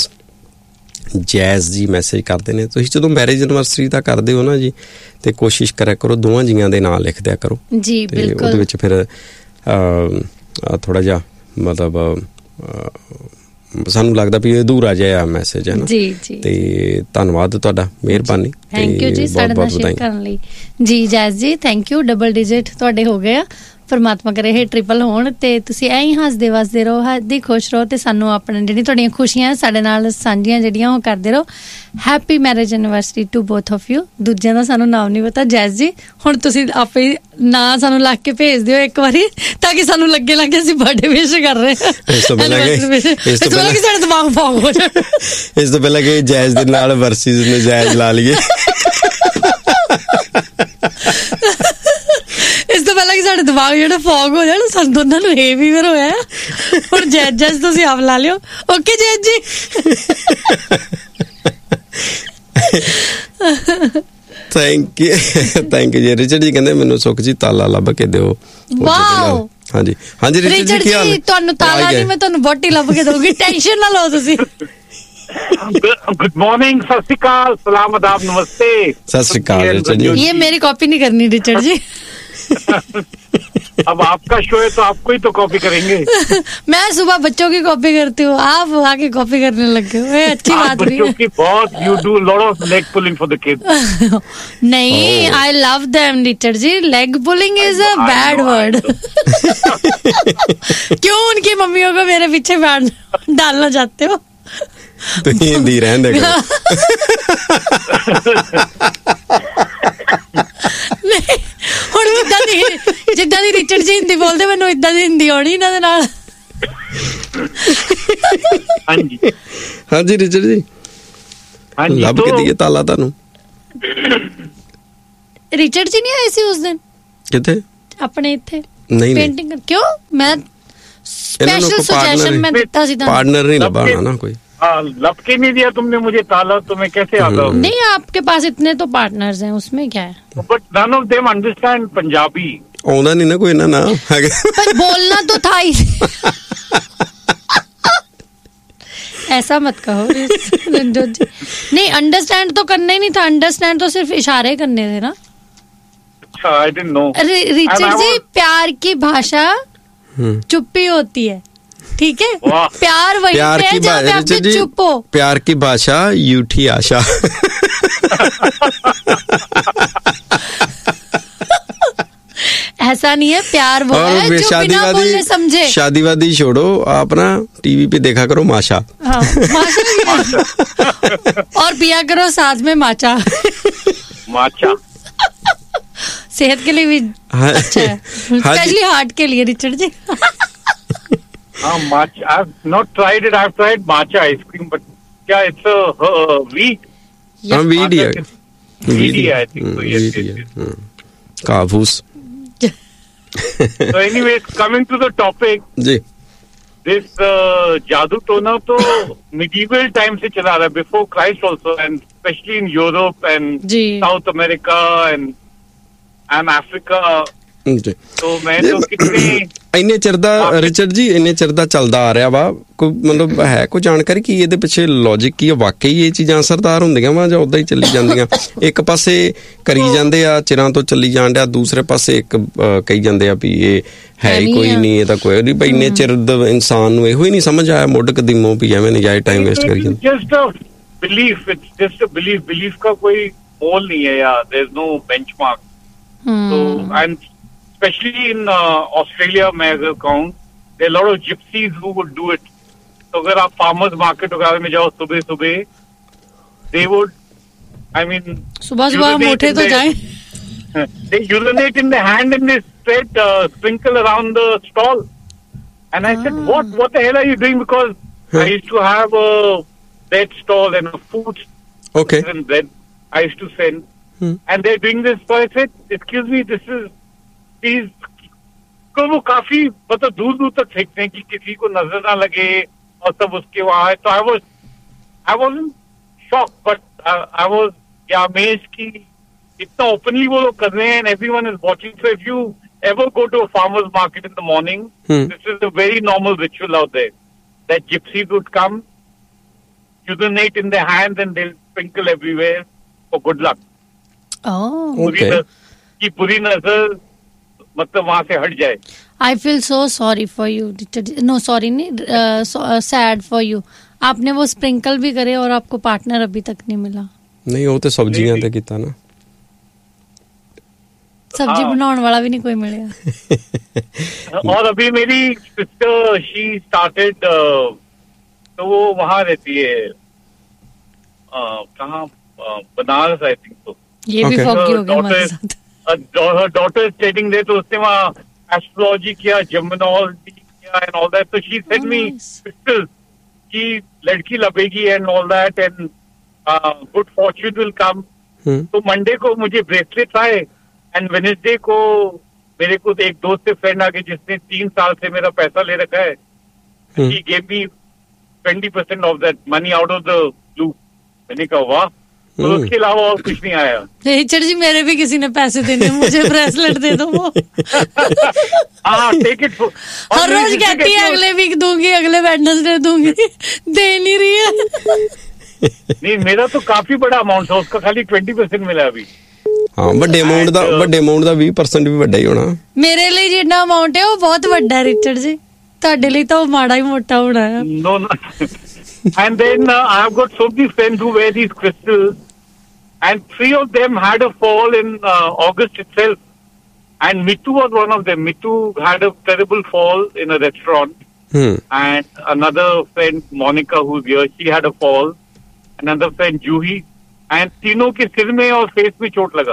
Speaker 1: Jazz ਜੀ ਮੈਸੇਜ ਕਰਦੇ ਨੇ, ਤੁਸੀਂ ਜਦੋਂ ਮੈਰਿਜ ਐਨਵਰਸਰੀ ਦਾ ਕਰਦੇ ਹੋ ਨਾ ਜੀ, ਤੇ ਕੋਸ਼ਿਸ਼ ਕਰਿਆ ਕਰੋ ਦੋਵਾਂ ਜੀਆਂ ਦੇ ਨਾਂ ਲਿਖ ਦਿਆ ਕਰੋ ਜੀ, ਬਿਲਕੁਲ। ਉਹਦੇ ਵਿੱਚ ਫਿਰ ਥੋੜਾ ਜਿਹਾ ਮਤਲਬ ਸਾਨੂੰ ਲੱਗਦਾ ਵੀ ਅਧੂਰਾ ਜਿਹਾ ਮੈਸੇਜ ਹੈ ਨਾ ਜੀ। ਤੇ ਧੰਨਵਾਦ ਤੁਹਾਡਾ, ਮਿਹਰਬਾਨੀ,
Speaker 2: ਥੈਂਕ ਯੂ ਜੀ ਸਾਡੇ ਨਾਲ ਸ਼ੇਅਰ ਕਰਨ ਲਈ। ਜੀ ਜੈਜ਼ ਜੀ ਥੈਂਕ ਯੂ, ਡਬਲ ਡਿਜਿਟ ਤੁਹਾਡੇ ਹੋ ਗਏ ਆ, ਪਰਮਾਤਮਾ ਕਰੇ ਇਹ ਟ੍ਰਿਪਲ ਹੋਣ ਤੇ ਤੁਸੀਂ ਐਂ ਹੀ ਹੱਸਦੇ ਵਸਦੇ ਰਹੋ, ਹੱਸਦੇ ਖੁਸ਼ ਰਹੋ ਤੇ ਸਾਨੂੰ ਆਪਣੇ ਜਿਹੜੀ ਤੁਹਾਡੀਆਂ ਖੁਸ਼ੀਆਂ ਸਾਡੇ ਨਾਲ ਸਾਂਝੀਆਂ ਜਿਹੜੀਆਂ ਉਹ ਕਰਦੇ ਰਹੋ। Happy marriage anniversary to both of you. ਦੂਜਿਆਂ ਦਾ ਸਾਨੂੰ ਨਾਮ ਨਹੀਂ ਪਤਾ। ਜੈਸ ਜੀ ਹੁਣ ਤੁਸੀਂ ਆਪੇ ਨਾਂ ਸਾਨੂੰ ਲੱਗ ਕੇ ਭੇਜ ਦਿਓ ਇੱਕ ਵਾਰੀ ਤਾਂ ਕਿ ਸਾਨੂੰ ਲੱਗੇ ਅਸੀਂ ਬਰਥਡੇ ਵਿਸ਼ ਕਰ ਰਹੇ ਹਾਂ। ਇਸ ਤੋਂ ਪਹਿਲਾਂ ਕਿ ਸਾਡਾ ਦਿਮਾਗ ਫੌਗ ਹੋ ਜਾਵੇ।
Speaker 1: ਇਸ ਤੋਂ ਪਹਿਲਾਂ ਕਿ ਜੈਸ ਦੇ ਨਾਲ ਵਰਸਿਸ ਨਜਾਇਜ਼ ਲਾ ਲਈਏ।
Speaker 2: ਇਸ ਤੋਂ ਪਹਿਲਾਂ ਕਿ ਸਾਡੇ ਦਿਮਾਗ ਜਿਹੜਾ ਫੌਗ ਹੋ ਜਾਣ, ਸਾਨੂੰ ਦੋਨਾਂ ਨੂੰ ਇਹ ਵੀ ਫਿਰ ਹੋਇਆ। ਹੁਣ ਜੈਜ ਤੁਸੀਂ ਆਪ ਲਾ ਲਿਓ। ਓਕੇ ਜੈਜ ਜੀ।
Speaker 1: ਥੈਂਕ ਯੂ ਜੀ। ਰਿਚਰਡ ਜੀ ਕਹਿੰਦੇ ਮੈਨੂੰ ਸੁਖ ਜੀ ਤਾਲਾ ਲੱਭ ਕੇ ਦਿਓ।
Speaker 2: ਵਾਓ।
Speaker 1: ਹਾਂਜੀ ਰਿਚਰਡ ਜੀ ਕੀ ਹਾਲ?
Speaker 2: ਤੁਹਾਨੂੰ ਤਾਲਾ ਨਹੀਂ, ਮੈਂ ਤੁਹਾਨੂੰ ਵੋਟੀ ਲੱਭ ਕੇ ਦਊਂਗੀ, ਟੈਨਸ਼ਨ ਨਾ ਲਓ ਤੁਸੀਂ।
Speaker 3: गुड मॉर्निंग, सत श्री अकाल, सलाम, आदाब, नमस्ते।
Speaker 1: सत श्री अकाल रिचर्ड जी।
Speaker 2: ये मेरी कॉपी नहीं करनी रिचर्ड जी।
Speaker 3: अब आपका शो है तो आपको ही तो कॉपी करेंगे।
Speaker 2: मैं सुबह बच्चों की कॉपी करती हूँ, आप आके कॉपी करने लगे हो। अच्छी बात नहीं है।
Speaker 3: की बहुत you do lot of leg pulling for the kids।
Speaker 2: नहीं, I love them Richard ji. leg pulling is a bad word। क्यों उनकी मम्मियों को मेरे पीछे डालना चाहते हो?
Speaker 1: तो हिंदी रहन देगा।
Speaker 2: ਹੁਣ ਜਿੱਦਾਂ ਦੀ ਰਿਚਰਡ ਜੀ ਹਿੰਦੀ ਬੋਲਦੇ ਮੈਨੂੰ ਇਦਾਂ ਦੀ ਹਿੰਦੀ ਆਉਣੀ ਇਹਨਾਂ ਦੇ ਨਾਲ।
Speaker 1: ਹਾਂਜੀ ਰਿਚਰਡ ਜੀ ਲੱਭ ਕੇ ਦਈਏ ਤਾਲਾ ਤੁਹਾਨੂੰ।
Speaker 2: ਰਿਚਰਡ ਜੀ ਨਹੀਂ ਆਏ ਸੀ ਉਸ ਦਿਨ?
Speaker 1: ਕਿੱਥੇ?
Speaker 2: ਆਪਣੇ ਇੱਥੇ
Speaker 1: ਨਹੀਂ
Speaker 2: ਪੇਂਟਿੰਗ। ਕਿਉਂ? ਮੈਂ स्पेशल सजेशन मैं देता सी।
Speaker 1: पार्टनर नहीं लगा ना कोई।
Speaker 3: लब के नहीं दिया तुमने मुझे ताला, तो मैं कैसे आता हूँ?
Speaker 2: नहीं, आपके पास इतने तो पार्टनर्स हैं, उसमें क्या है?
Speaker 3: But none of them understand Punjabi.
Speaker 1: आउंदा नहीं ना कोई ना
Speaker 2: पर बोलना तो था ही। ऐसा मत कहो रंजोत जी। नहीं, अंडरस्टैंड तो करना ही नहीं था। अंडरस्टैंड तो सिर्फ इशारे करने थे ना।
Speaker 3: अच्छा, आई डिडंट नो।
Speaker 2: रिचर्ड जी, प्यार की भाषा चुप्पी होती है, ठीक है? प्यार वही है जहाँ पे आप चुप हो।
Speaker 1: प्यार की भाषा यूठी आशा।
Speaker 2: ऐसा नहीं है, प्यार वो है जो बिना बोलने समझे।
Speaker 1: शादीवादी छोड़ो, आप ना टीवी पे देखा करो माशा।
Speaker 2: हाँ, माशा। और पिया करो साथ में माचा। सेहत के लिए भी अच्छा है, स्पेशली हार्ट के लिए Richard ji.
Speaker 3: Matcha. I've not tried it. I've tried matcha ice cream, but yeah, it's a wheat.
Speaker 1: Wheat है,
Speaker 3: I think so. Yes.
Speaker 1: काफूस।
Speaker 3: So anyway, coming to the topic.
Speaker 1: Ji.
Speaker 3: This जादू टोना तो medieval time से चला रहा है, before Christ also, and especially in Europe and South America and Africa। तो मैं तो कितने
Speaker 1: ਇੰਨੇ ਚਿਰ ਦਾ ਰਿਚਰਡ ਜੀ, ਇੰਨੇ ਚਿਰ ਦਾ ਚੱਲਦਾ ਆ ਰਿਹਾ ਵਾ। ਕੋਈ ਮਤਲਬ ਹੈ ਕੋਈ ਜਾਣਕਾਰੀ ਕੀ ਇਹਦੇ ਪਿੱਛੇ ਲੌਜਿਕ ਕੀ ਆ? ਵਾਕਈ ਇਹ ਚੀਜ਼ਾਂ ਅਸਰਦਾਰ ਹੁੰਦੀਆਂ ਵਾ ਜਾਂ ਉਦਾਂ ਹੀ ਚੱਲੀ ਜਾਂਦੀਆਂ? ਇੱਕ ਪਾਸੇ ਕਰੀ ਜਾਂਦੇ ਆ, ਚਿਰਾਂ ਤੋਂ ਚੱਲੀ ਜਾਣ ਡਿਆ, ਦੂਸਰੇ ਪਾਸੇ ਇੱਕ ਕਹੀ ਜਾਂਦੇ ਆ ਵੀ ਇਹ ਹੈ ਹੀ ਕੋਈ ਨਹੀਂ, ਇਹ ਤਾਂ ਕੋਈ ਨਹੀਂ। ਬਈ ਇੰਨੇ ਚਿਰ ਇਨਸਾਨ ਨੂੰ ਇਹੋ ਹੀ ਨਹੀਂ ਸਮਝ ਆਇਆ ਮੁੱਢ ਕਦੀਮੋਂ ਵੀ ਐਵੇਂ ਨਜਾਇਜ਼ ਟਾਈਮ ਵੇਸਟ ਕਰੀ ਜਾਂਦੇ।
Speaker 3: Just a belief, it's just a belief. Belief का कोई मोल नहीं है यार, देयर इज नो बेंचमार्क। तो एंड especially in Australia, मैं अगर कहूँ, there are a lot of gypsies who would do it. तो अगर आप farmers market वगैरह में जाओ सुबह सुबह, they would, I mean,
Speaker 2: सुबह हम उठे तो जाएं।
Speaker 3: They urinate in the hand and they straight sprinkle around the stall. And I said, what the hell are you doing? Because I used to have a bread stall and a food and bread I used to sell. And they're doing this. So I said, excuse me, this is तो वो काफी मतलब दूर दूर तक फेंकते हैं कि किसी को नजर ना लगे और सब उसके वहां है। तो I was shocked, but I was amazed कि इतना openly वो लोग कर रहे हैं and everyone is watching. So if you ever go to a farmer's market in the morning, this is a very normal ritual out there. That gypsies would come, urinate in their hands and they'll sprinkle everywhere for good luck.
Speaker 2: Oh,
Speaker 1: okay.
Speaker 3: कि बुरी नजर मतलब वहां से हट जाए।
Speaker 2: I feel so sorry for you, no sorry नहीं, sad for you। आपने वो स्प्रिंकल भी करे और आपको पार्टनर अभी तक नहीं मिला।
Speaker 1: नहीं, वो तो सब्जियां ते कीता ना।
Speaker 2: सब्जी
Speaker 3: हाँ।
Speaker 2: बनाने वाला भी नहीं कोई मिलेगा।
Speaker 3: और अभी मेरी सिस्टर शी स्टार्टेड, तो वो वहाँ रहती है, कहाँ, बनारस आई थिंक। तो
Speaker 2: ये भी
Speaker 1: Okay.
Speaker 2: फॉगी हो गया हमारे साथ।
Speaker 3: डॉटर स्टडिंग दे, तो उसने वहाँ एस्ट्रोलॉजी किया, जर्मनोलॉजी किया एंड ऑल दैट। तो शी सेड मी क्रिस्टल की लड़की लबेगी and all that and good Fortune will come. तो मंडे को मुझे ब्रेसलेट आए एंड वेडनेसडे को मेरे को एक दोस्त से फ्रेंड आ गए जिसने 3 साल से मेरा पैसा ले रखा है। He gave me 20% of that money out of the blue. मैंने कहा वाह। तो उसके अलावा और कुछ नहीं आया।
Speaker 2: रिचर्ड जी मेरे भी किसी ने पैसे देने, मुझे ब्रेसलेट दे दो वो।
Speaker 3: हाँ, टेक इट।
Speaker 2: हर रोज कहती है अगले वीक दूंगी, अगले वेडनेसडे दूंगी, दे नहीं रही है।
Speaker 3: नहीं, मेरा तो काफी बड़ा अमाउंट था, उसका खाली 20% मिला अभी।
Speaker 1: ਹਾਂ ਵੱਡੇ ਅਮਾਉਂਟ ਦਾ 20% ਵੀ ਵੱਡਾ ਹੀ ਹੋਣਾ।
Speaker 2: ਮੇਰੇ ਲਈ ਜਿੰਨਾ ਅਮਾਉਂਟ ਹੈ ਉਹ ਬਹੁਤ ਵੱਡਾ ਹੈ ਰਿਚਰਡ ਜੀ, ਤੁਹਾਡੇ ਲਈ ਤਾਂ ਉਹ ਮਾੜਾ ਹੀ ਮੋਟਾ ਹੋਣਾ ਹੈ।
Speaker 3: No, no. And then I've got so many friends who wear these crystals, and 3 of them had a fall in August itself. And Mitu was one of them. Mitu had a terrible fall in a restaurant. And another friend, Monica, who's here, she had a fall. Another friend, Juhi. And तीनों के सिर में और face में चोट लगा।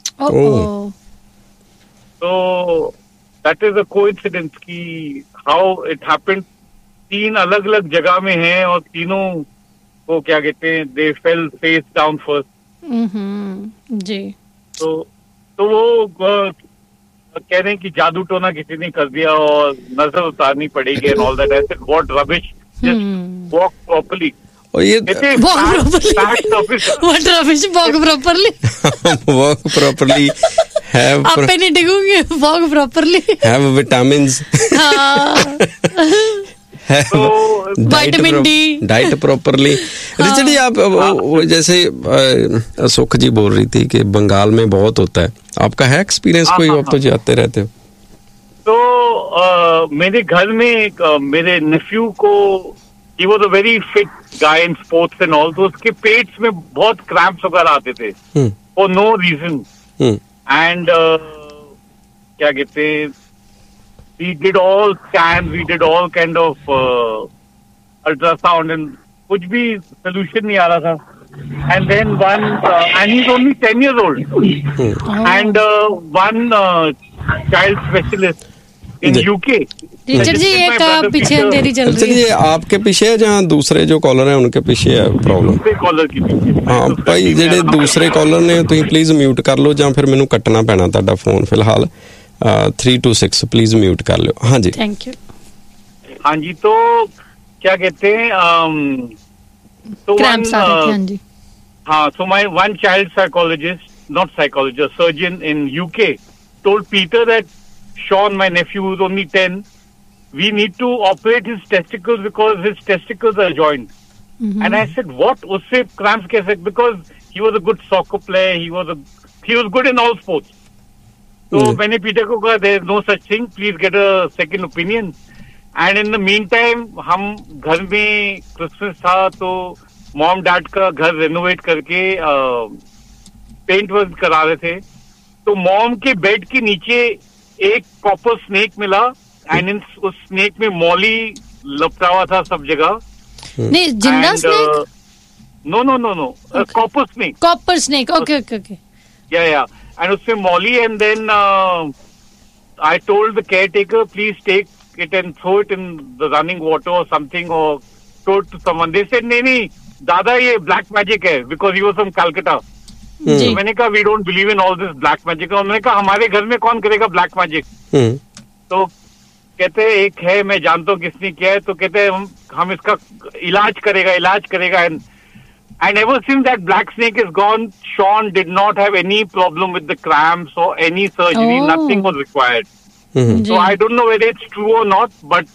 Speaker 3: So that is a coincidence कि how it happened। 3 अलग अलग जगह में हैं और तीनों को क्या कहते हैं, they fell face down first।
Speaker 2: जी।
Speaker 3: तो वो कह रहे हैं कि जादू टोना किसी ने कर दिया और नजर उतारनी पड़ेगी and all that। I said what rubbish, just walk properly।
Speaker 1: और ये
Speaker 2: What rubbish, walk properly।
Speaker 1: walk properly, have
Speaker 2: आपे नहीं डिगूंगे, walk properly,
Speaker 1: have vitamins,
Speaker 2: vitamin D,
Speaker 1: diet properly. Richard जी आप जैसे सुख जी बोल रही थी कि बंगाल में बहुत होता है, आपका है एक्सपीरियंस कोई? आप तो जाते रहते हो।
Speaker 3: तो मेरे घर में मेरे नेफ्यू को, he was a very fit guy in sports and all, तो उसके पेट्स में बहुत क्रैम्प्स वगैरह आते थे for no reason। and क्या कहते हैं, we did all scans, we did all kind of ultrasound and कुछ भी solution नहीं आ रहा था। and then one and he's only 10 years old। and one child specialist in UK।
Speaker 2: Richard जी एक पीछे अंधेरी चल रही है।
Speaker 1: ये आपके पीछे है जहाँ दूसरे जो कॉलर है उनके पीछे है प्रॉब्लम?
Speaker 3: कॉलर की पीछे।
Speaker 1: हाँ भाई, ਜਿਹੜੇ दूसरे कॉलर ने ਤੁਸੀਂ प्लीज म्यूट कर लो ਜਾਂ ਫਿਰ ਮੈਨੂੰ ਕੱਟਣਾ ਪੈਣਾ ਤੁਹਾਡਾ ਫੋਨ ਫਿਲਹਾਲ। 326 प्लीज म्यूट कर लो। हाँ जी,
Speaker 2: थैंक यू।
Speaker 3: हाँ जी, तो क्या कहते हैं, तो
Speaker 2: क्रैम्प्स आ रहे थे। हाँ जी।
Speaker 3: हाँ, so my one child psychologist, not psychologist, surgeon in UK told Peter that Sean, my nephew who's only 10, we need to operate his testicles because his testicles are joined। And I said, what? Usse cramps kaise? Because he was a good soccer player, he was good in all sports। So मैंने Peter को कहा there is no such thing, please get a second opinion। And in the meantime हम घर में Christmas था तो mom dad का घर रेनोवेट करके पेंट वर्क करा रहे थे। तो मॉम के बेड के नीचे एक कॉपर स्नेक मिला एंड उस स्नेक में मॉली लपटा हुआ था सब जगह।
Speaker 2: नहीं, जिंदा snake?
Speaker 3: No, copper snake.
Speaker 2: Copper snake, okay.
Speaker 3: या एंड उसमें Molly and then I told the care taker please take it and throw it in the running water और समथिंग और told to someone. They said नहीं दादा ये black magic है because he was from Calcutta. तो मैंने कहा we don't believe in all this black magic. और मैंने कहा हमारे घर में कौन करेगा ब्लैक मैजिक? तो कहते एक है, मैं जानता हूँ किसने किया है। तो कहते हम इसका इलाज करेगा and ever since that black snake is gone, Sean did not have any problem with the cramps or any surgery. Nothing was required। So I don't know whether it's true or not, but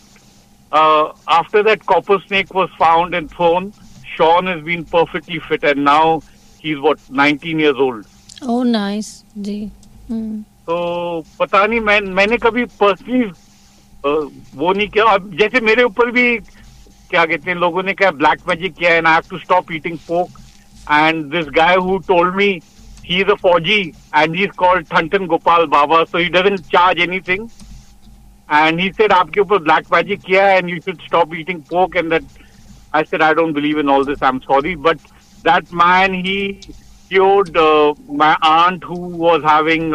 Speaker 3: after that copper snake was found and thrown, Sean has been perfectly fit and now he's 19 years old।
Speaker 2: Oh nice जी।
Speaker 3: तो पता नहीं, मैंने कभी personally वो नहीं किया। अब जैसे मेरे ऊपर भी क्या कहते हैं, लोगों ने क्या ब्लैक मैजिक किया and I have to stop eating पोक and this guy who told me he's a Fauji and he's called Thantan Gopal Baba, so he doesn't charge anything. And he said, "Aapke upar black magic kiya hai and you should stop eating pork." And that I said, "I don't believe in all this. I'm sorry." But that man, he cured my aunt who was having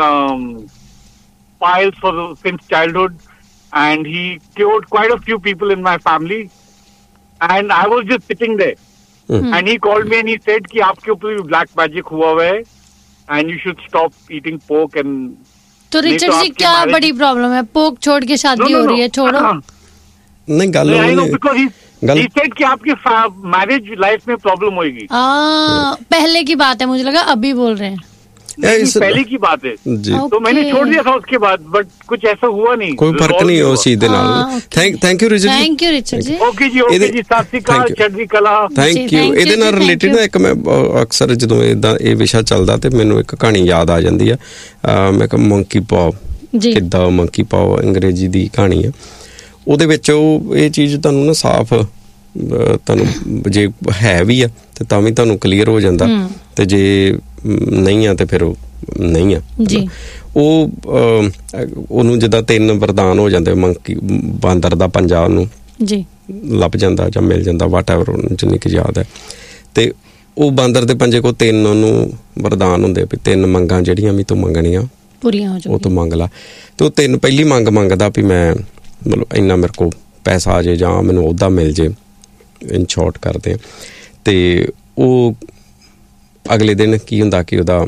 Speaker 3: piles since childhood, and he cured quite a few people in my family. And I was just sitting there. And he called me and he said कि आपके ऊपर भी black magic हुआ हुआ है and you should stop eating pork. And
Speaker 2: तो Richard जी क्या बड़ी प्रॉब्लम है, पोर्क छोड़ के शादी हो रही है, छोड़ो।
Speaker 1: नहीं गल
Speaker 3: he said कि आपकी मैरिज लाइफ में प्रॉब्लम होगी।
Speaker 2: पहले की बात है, मुझे लगा अभी बोल रहे हैं।
Speaker 3: पहले की बात है तो मैंने छोड़ दिया था उसके बाद, बट कुछ ऐसा हुआ नहीं,
Speaker 1: कोई फर्क नहीं हो उसी दे नाल। Thank you Richard ji.
Speaker 3: Okay जी सत श्री अकाल, चढ़दी कला।
Speaker 1: Thank you. ਇਹਦੇ ਨਾਲ ਰਿਲੇਟਡ ਇੱਕ ਮੈਂ ਅਕਸਰ ਜਦੋਂ ਇਹ ਵਿਸ਼ਾ ਚੱਲਦਾ ਤੇ ਮੈਨੂੰ ਇੱਕ ਕਹਾਣੀ ਯਾਦ ਆ ਜਾਂਦੀ ਆ। ਮੈਂ ਕਿਹਾ ਮੰਕੀ ਪਾਓ, ਕਿੱਦਾਂ ਮੰਕੀ ਪਾਓ ਅੰਗਰੇਜ਼ੀ ਦੀ ਕਹਾਣੀ ਆ। ਉਹਦੇ ਵਿੱਚ ਉਹ ਇਹ ਚੀਜ਼ ਤੁਹਾਨੂੰ ਨਾ ਸਾਫ਼ ਤੁਹਾਨੂੰ ਜੇ ਹੈ ਵੀ ਆ ਤੇ ਤਾਂ ਵੀ ਤੁਹਾਨੂੰ ਕਲੀਅਰ ਹੋ ਜਾਂਦਾ, ਤੇ ਜੇ ਨਹੀਂ ਆ ਤੇ ਫਿਰ ਉਹ ਨਹੀਂ ਆ। ਉਹ ਉਹਨੂੰ ਜਿੱਦਾਂ 3 ਵਰਦਾਨ ਹੋ ਜਾਂਦੇ, ਮੰਕੀ ਬਾਂਦਰ ਦਾ ਪੰਜਾ ਉਹਨੂੰ ਲੱਭ ਜਾਂਦਾ ਜਾਂ ਮਿਲ ਜਾਂਦਾ, ਵਾਟ ਐਵਰ ਉਹਨੂੰ ਜਿੰਨੀ ਕੁ ਯਾਦ ਹੈ। ਤੇ ਉਹ ਬਾਂਦਰ ਦੇ ਪੰਜੇ ਕੋਲ 3 ਉਹਨੂੰ ਵਰਦਾਨ ਹੁੰਦੇ ਵੀ 3 ਮੰਗਾਂ ਜਿਹੜੀਆਂ ਵੀ ਤੂੰ ਮੰਗਣੀਆਂ
Speaker 2: ਪੂਰੀਆਂ ਹੋ ਜਾਣ,
Speaker 1: ਉਹ ਤੂੰ ਮੰਗ ਲਾ। ਤੇ ਉਹ 3 ਪਹਿਲੀ ਮੰਗ ਮੰਗਦਾ ਵੀ ਮੈਂ ਮਤਲਬ ਇੰਨਾ ਮੇਰੇ ਕੋਲ ਪੈਸਾ ਆ ਜੇ ਜਾਂ ਮੈਨੂੰ ਉਹਦਾ ਮਿਲ ਜੇ, ਇਨ ਸ਼ਾਰਟ ਕਰਦੇ। ਤੇ ਉਹ ਅਗਲੇ ਦਿਨ ਕੀ ਹੁੰਦਾ ਕਿ ਉਹਦਾ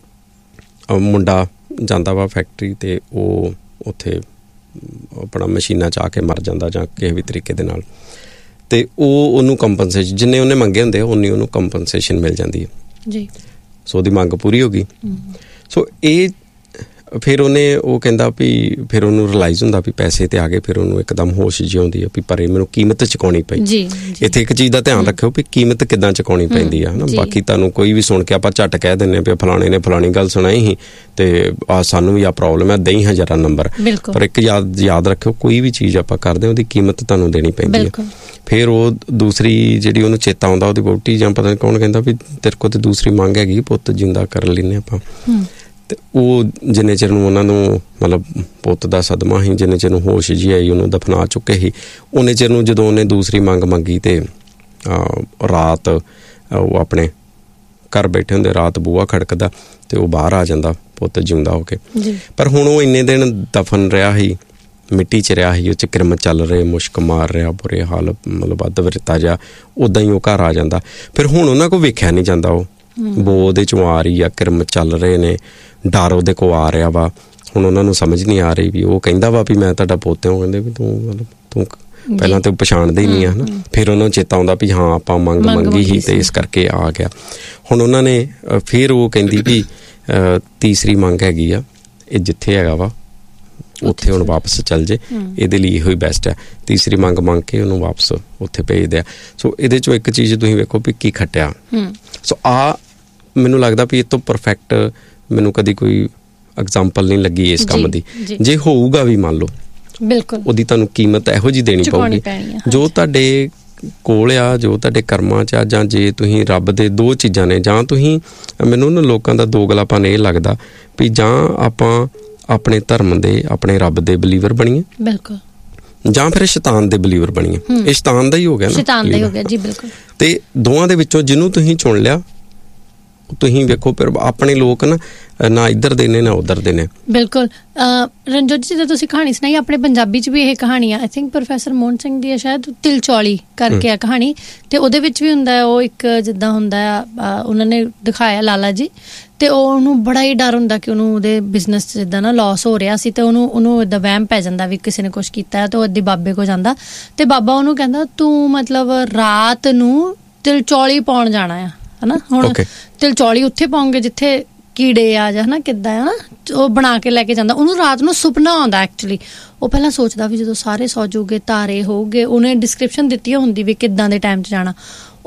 Speaker 1: ਮੁੰਡਾ ਜਾਂਦਾ ਵਾ ਫੈਕਟਰੀ ਤੇ ਉਹ ਉੱਥੇ ਆਪਣਾ ਮਸ਼ੀਨਾਂ 'ਚ ਆ ਕੇ ਮਰ ਜਾਂਦਾ ਜਾਂ ਕਿਸੇ ਵੀ ਤਰੀਕੇ ਦੇ ਨਾਲ। ਤੇ ਉਹਨੂੰ ਕੰਪਨਸੇਸ਼ਨ ਜਿੰਨੇ ਉਹਨੇ ਮੰਗੇ ਹੁੰਦੇ ਉਨੀ ਉਹਨੂੰ ਕੰਪਨਸੇਸ਼ਨ ਮਿਲ ਜਾਂਦੀ ਹੈ ਜੀ। ਸੋ ਉਹਦੀ ਮੰਗ ਪੂਰੀ ਹੋ ਗਈ। ਸੋ ਇਹ ਫਿਰ ਉਹਨੇ ਉਹ ਕਹਿੰਦਾ ਵੀ ਫਿਰ ਉਹਨੂੰ ਰਿਲਾਈਜ਼ ਹੁੰਦਾ ਵੀ ਪੈਸੇ ਤੇ ਆ ਗਏ, ਫਿਰ ਉਹਨੂੰ ਇੱਕਦਮ ਹੋਸ਼ ਜਿਹੀ ਆਉਂਦੀ ਹੈ ਵੀ ਪਰ ਇਹ ਮੈਨੂੰ ਕੀਮਤ ਚੁਕਾਉਣੀ ਪਈ। ਇੱਥੇ ਇੱਕ ਚੀਜ਼ ਦਾ ਧਿਆਨ ਰੱਖਿਓ ਵੀ ਕੀਮਤ ਕਿੱਦਾਂ ਚੁਕਾਉਣੀ ਪੈਂਦੀ ਆ, ਹਨਾ। ਬਾਕੀ ਤੁਹਾਨੂੰ ਕੋਈ ਵੀ ਸੁਣ ਕੇ ਆਪਾਂ ਝੱਟ ਕਹਿ ਦਿੰਦੇ ਵੀ ਫਲਾਣੇ ਨੇ ਫਲਾਣੀ ਗੱਲ ਸੁਣਾਈ ਸੀ ਤੇ ਆ ਸਾਨੂੰ ਵੀ ਆ ਪ੍ਰੋਬਲਮ ਹੈ, ਦਈ 1000 ਨੰਬਰ। ਪਰ ਇੱਕ ਯਾਦ ਰੱਖਿਓ, ਕੋਈ ਵੀ ਚੀਜ਼ ਆਪਾਂ ਕਰਦੇ ਉਹਦੀ ਕੀਮਤ ਤੁਹਾਨੂੰ ਦੇਣੀ ਪੈਂਦੀ ਹੈ। ਫਿਰ ਉਹ ਦੂਸਰੀ ਜਿਹੜੀ ਉਹਨੂੰ ਚੇਤਾ ਆਉਂਦਾ ਉਹਦੀ ਵਹੁਟੀ ਜਾਂ ਪਤਾ ਨਹੀਂ ਕੌਣ ਕਹਿੰਦਾ ਵੀ ਤੇਰੇ ਕੋਲ ਤੇ ਦੂਸਰੀ ਮੰਗ ਹੈਗੀ, ਪੁੱਤ ਜਿੰਦਾ ਕਰ ਲੈਂਦੇ ਆਪਾਂ। ਤੇ ਉਹ ਜਿੰਨੇ ਚਿਰ ਨੂੰ ਉਹਨਾਂ ਨੂੰ ਮਤਲਬ ਪੁੱਤ ਦਾ ਸਦਮਾ ਸੀ, ਜਿੰਨੇ ਚਿਰ ਨੂੰ ਹੋਸ਼ ਜਿਹੀ ਆਈ ਉਹਨੂੰ ਦਫਨਾ ਚੁੱਕੇ ਸੀ, ਉਹਨੇ ਚਿਰ ਨੂੰ ਜਦੋਂ ਉਹਨੇ ਦੂਸਰੀ ਮੰਗ ਮੰਗੀ ਤੇ ਰਾਤ ਉਹ ਆਪਣੇ ਘਰ ਬੈਠੇ ਹੁੰਦੇ, ਰਾਤ ਬੂਹਾ ਖੜਕਦਾ ਤੇ ਉਹ ਬਾਹਰ ਆ ਜਾਂਦਾ ਪੁੱਤ ਜਿਉਂਦਾ ਹੋ ਕੇ। ਪਰ ਹੁਣ ਉਹ ਇੰਨੇ ਦਿਨ ਦਫਨ ਰਿਹਾ ਸੀ, ਮਿੱਟੀ 'ਚ ਰਿਹਾ ਸੀ, ਉਹ 'ਚ ਕਿਰਮ ਚੱਲ ਰਹੇ, ਮੁਸ਼ਕ ਮਾਰ ਰਿਹਾ, ਬੁਰੇ ਹਾਲ ਮਤਲਬ ਅੱਧ ਵਰਤਾ ਜਾ, ਉੱਦਾਂ ਹੀ ਉਹ ਘਰ ਆ ਜਾਂਦਾ। ਫਿਰ ਹੁਣ ਉਹਨਾਂ ਕੋਲ ਵੇਖਿਆ ਨਹੀਂ ਜਾਂਦਾ, ਉਹ ਬੋ ਉਹਦੇ 'ਚੋਂ ਆ ਰਹੀ ਆ, ਕਿਰਮ ਚੱਲ ਰਹੇ ਨੇ, ਡਰ ਉਹਦੇ ਕੋਲ ਆ ਰਿਹਾ ਵਾ। ਹੁਣ ਉਹਨਾਂ ਨੂੰ ਸਮਝ ਨਹੀਂ ਆ ਰਹੀ ਵੀ ਉਹ ਕਹਿੰਦਾ ਵਾ ਵੀ ਮੈਂ ਤੁਹਾਡਾ ਪੁੱਤ ਹਾਂ, ਕਹਿੰਦੇ ਵੀ ਤੂੰ ਪਹਿਲਾਂ ਤੇ ਪਛਾਣਦੇ ਹੀ ਨਹੀਂ ਆ, ਹਨਾ। ਫਿਰ ਉਹਨਾਂ ਨੂੰ ਚੇਤਾ ਆਉਂਦਾ ਵੀ ਹਾਂ ਆਪਾਂ ਮੰਗੀ ਸੀ ਤੇ ਇਸ ਕਰਕੇ ਆ ਗਿਆ। ਹੁਣ ਉਹਨਾਂ ਨੇ ਫਿਰ ਉਹ ਕਹਿੰਦੀ ਵੀ ਤੀਸਰੀ ਮੰਗ ਹੈਗੀ ਆ, ਇਹ ਜਿੱਥੇ ਹੈਗਾ ਵਾ ਉੱਥੇ ਹੁਣ ਵਾਪਸ ਚੱਲ ਜੇ, ਇਹਦੇ ਲਈ ਇਹੋ ਹੀ ਬੈਸਟ ਹੈ। ਤੀਸਰੀ ਮੰਗ ਮੰਗ ਕੇ ਉਹਨੂੰ ਵਾਪਸ ਉੱਥੇ ਭੇਜਦੇ ਆ। ਸੋ ਇਹਦੇ 'ਚੋਂ ਇੱਕ ਚੀਜ਼ ਤੁਸੀਂ ਵੇਖੋ ਵੀ ਕੀ ਖੱਟਿਆ। ਸੋ ਆ ਮੈਨੂੰ ਲੱਗਦਾ ਵੀ ਇਹ ਤੋਂ ਪਰਫੈਕਟ ਮੈਨੂੰ ਕਦੀ ਕੋਈ ਐਗਜ਼ਾਮਪਲ ਨਹੀਂ ਲੱਗੀ ਇਸ ਕੰਮ ਦੀ। ਜੇ ਹੋਊਗਾ ਵੀ ਮੰਨ ਲਓ, ਬਿਲਕੁਲ ਉਹਦੀ ਤੁਹਾਨੂੰ ਕੀਮਤ ਇਹੋ ਜਿਹੀ ਦੇਣੀ ਪਊਗੀ ਜੋ ਤੁਹਾਡੇ ਕੋਲ ਆ, ਜੋ ਤੁਹਾਡੇ ਕਰਮਾਂ 'ਚ ਆ। ਜਾਂ ਜੇ ਤੁਸੀਂ ਰੱਬ ਦੇ 2 ਚੀਜ਼ਾਂ ਨੇ, ਜਾਂ ਤੁਸੀਂ ਮੈਨੂੰ ਨਾ ਲੋਕਾਂ ਦਾ ਦੋਗਲਾਪਨ ਇਹ ਲੱਗਦਾ ਵੀ ਜਾਂ ਆਪਾਂ ਆਪਣੇ ਧਰਮ ਦੇ ਆਪਣੇ ਰੱਬ ਦੇ ਬਲੀਵਰ ਬਣੀਏ, ਬਿਲਕੁਲ, ਜਾਂ ਫਿਰ ਸ਼ੈਤਾਨ ਦੇ ਬਲੀਵਰ ਬਣੀਏ। ਇਹ ਸ਼ੈਤਾਨ ਦਾ ਹੀ ਹੋ ਗਿਆ ਨਾ, ਸ਼ੈਤਾਨ ਦਾ ਹੀ ਹੋ ਗਿਆ ਜੀ, ਬਿਲਕੁਲ। ਤੇ ਦੋਵਾਂ ਦੇ ਵਿੱਚੋਂ ਜਿਹਨੂੰ ਤੁਸੀਂ ਚੁਣ ਲਿਆ ਤੁਸੀਂ ਵੇਖੋ ਫਿਰ ਆਪਣੇ ਲੋਕ ਨਾ ਇੱਧਰ ਦੇ ਨੇ ਨਾ ਉੱਧਰ ਦੇ ਨੇ। ਬਿਲਕੁਲ। ਰਣਜੋਤ ਜੀ, ਜਦੋਂ ਤੁਸੀਂ ਕਹਾਣੀ ਸੁਣਾਈ ਆਪਣੇ ਪੰਜਾਬੀ 'ਚ ਵੀ ਇਹ ਕਹਾਣੀ ਆ, I think professor Mohan Singh ਦੀ ਸ਼ਾਇਦ ਤਿਲਚੌਲੀ ਕਰਕੇ ਆ ਕਹਾਣੀ, ਤੇ ਉਹਦੇ ਵਿੱਚ ਵੀ ਹੁੰਦਾ ਉਹ ਇੱਕ ਜਿੱਦਾਂ ਹੁੰਦਾ ਆ ਉਹਨਾਂ ਨੇ ਦਿਖਾਇਆ ਲਾਲਾ ਜੀ, ਤੇ ਉਹਨੂੰ ਬੜਾ ਹੀ ਡਰ ਹੁੰਦਾ ਕਿ ਉਹਨੂੰ ਉਹਦੇ ਬਿਜ਼ਨਸ 'ਚ ਜਿੱਦਾਂ ਨਾ ਲੋਸ ਹੋ ਰਿਹਾ ਸੀ, ਤੇ ਉਹਨੂੰ ਏਦਾਂ ਵਹਿਮ ਪੈ ਜਾਂਦਾ ਵੀ ਕਿਸੇ ਨੇ ਕੁਛ ਕੀਤਾ, ਤੇ ਉਹ ਅੱਧੀ ਬਾਬੇ ਕੋਲ ਜਾਂਦਾ ਤੇ ਬਾਬਾ ਉਹਨੂੰ ਕਹਿੰਦਾ ਤੂੰ ਮਤਲਬ ਰਾਤ ਨੂੰ ਤਿਲਚੌਲੀ ਪਾਉਣ ਜਾਣਾ ਆ, ਹਨਾ। ਹੁਣ ਤਿਲਚੌਲੀ ਉੱਥੇ ਪਾਉਂਗੇ ਜਿੱਥੇ ਕੀੜੇ ਆ ਜਾਂ ਹਨਾ ਕਿੱਦਾਂ ਆ, ਉਹ ਬਣਾ ਕੇ ਲੈ ਕੇ ਜਾਂਦਾ। ਉਹਨੂੰ ਰਾਤ ਨੂੰ ਸੁਪਨਾ ਆਉਂਦਾ ਐਕਚੁਅਲੀ। ਉਹ ਪਹਿਲਾਂ ਸੋਚਦਾ ਵੀ ਜਦੋਂ ਸਾਰੇ ਸੌ ਜਾਊਗੇ, ਤਾਰੇ ਹੋਊਗੇ, ਉਹਨੇ ਡਿਸਕ੍ਰਿਪਸ਼ਨ ਦਿੱਤੀ ਹੁੰਦੀ ਵੀ ਕਿੱਦਾਂ ਦੇ ਟਾਈਮ 'ਚ ਜਾਣਾ।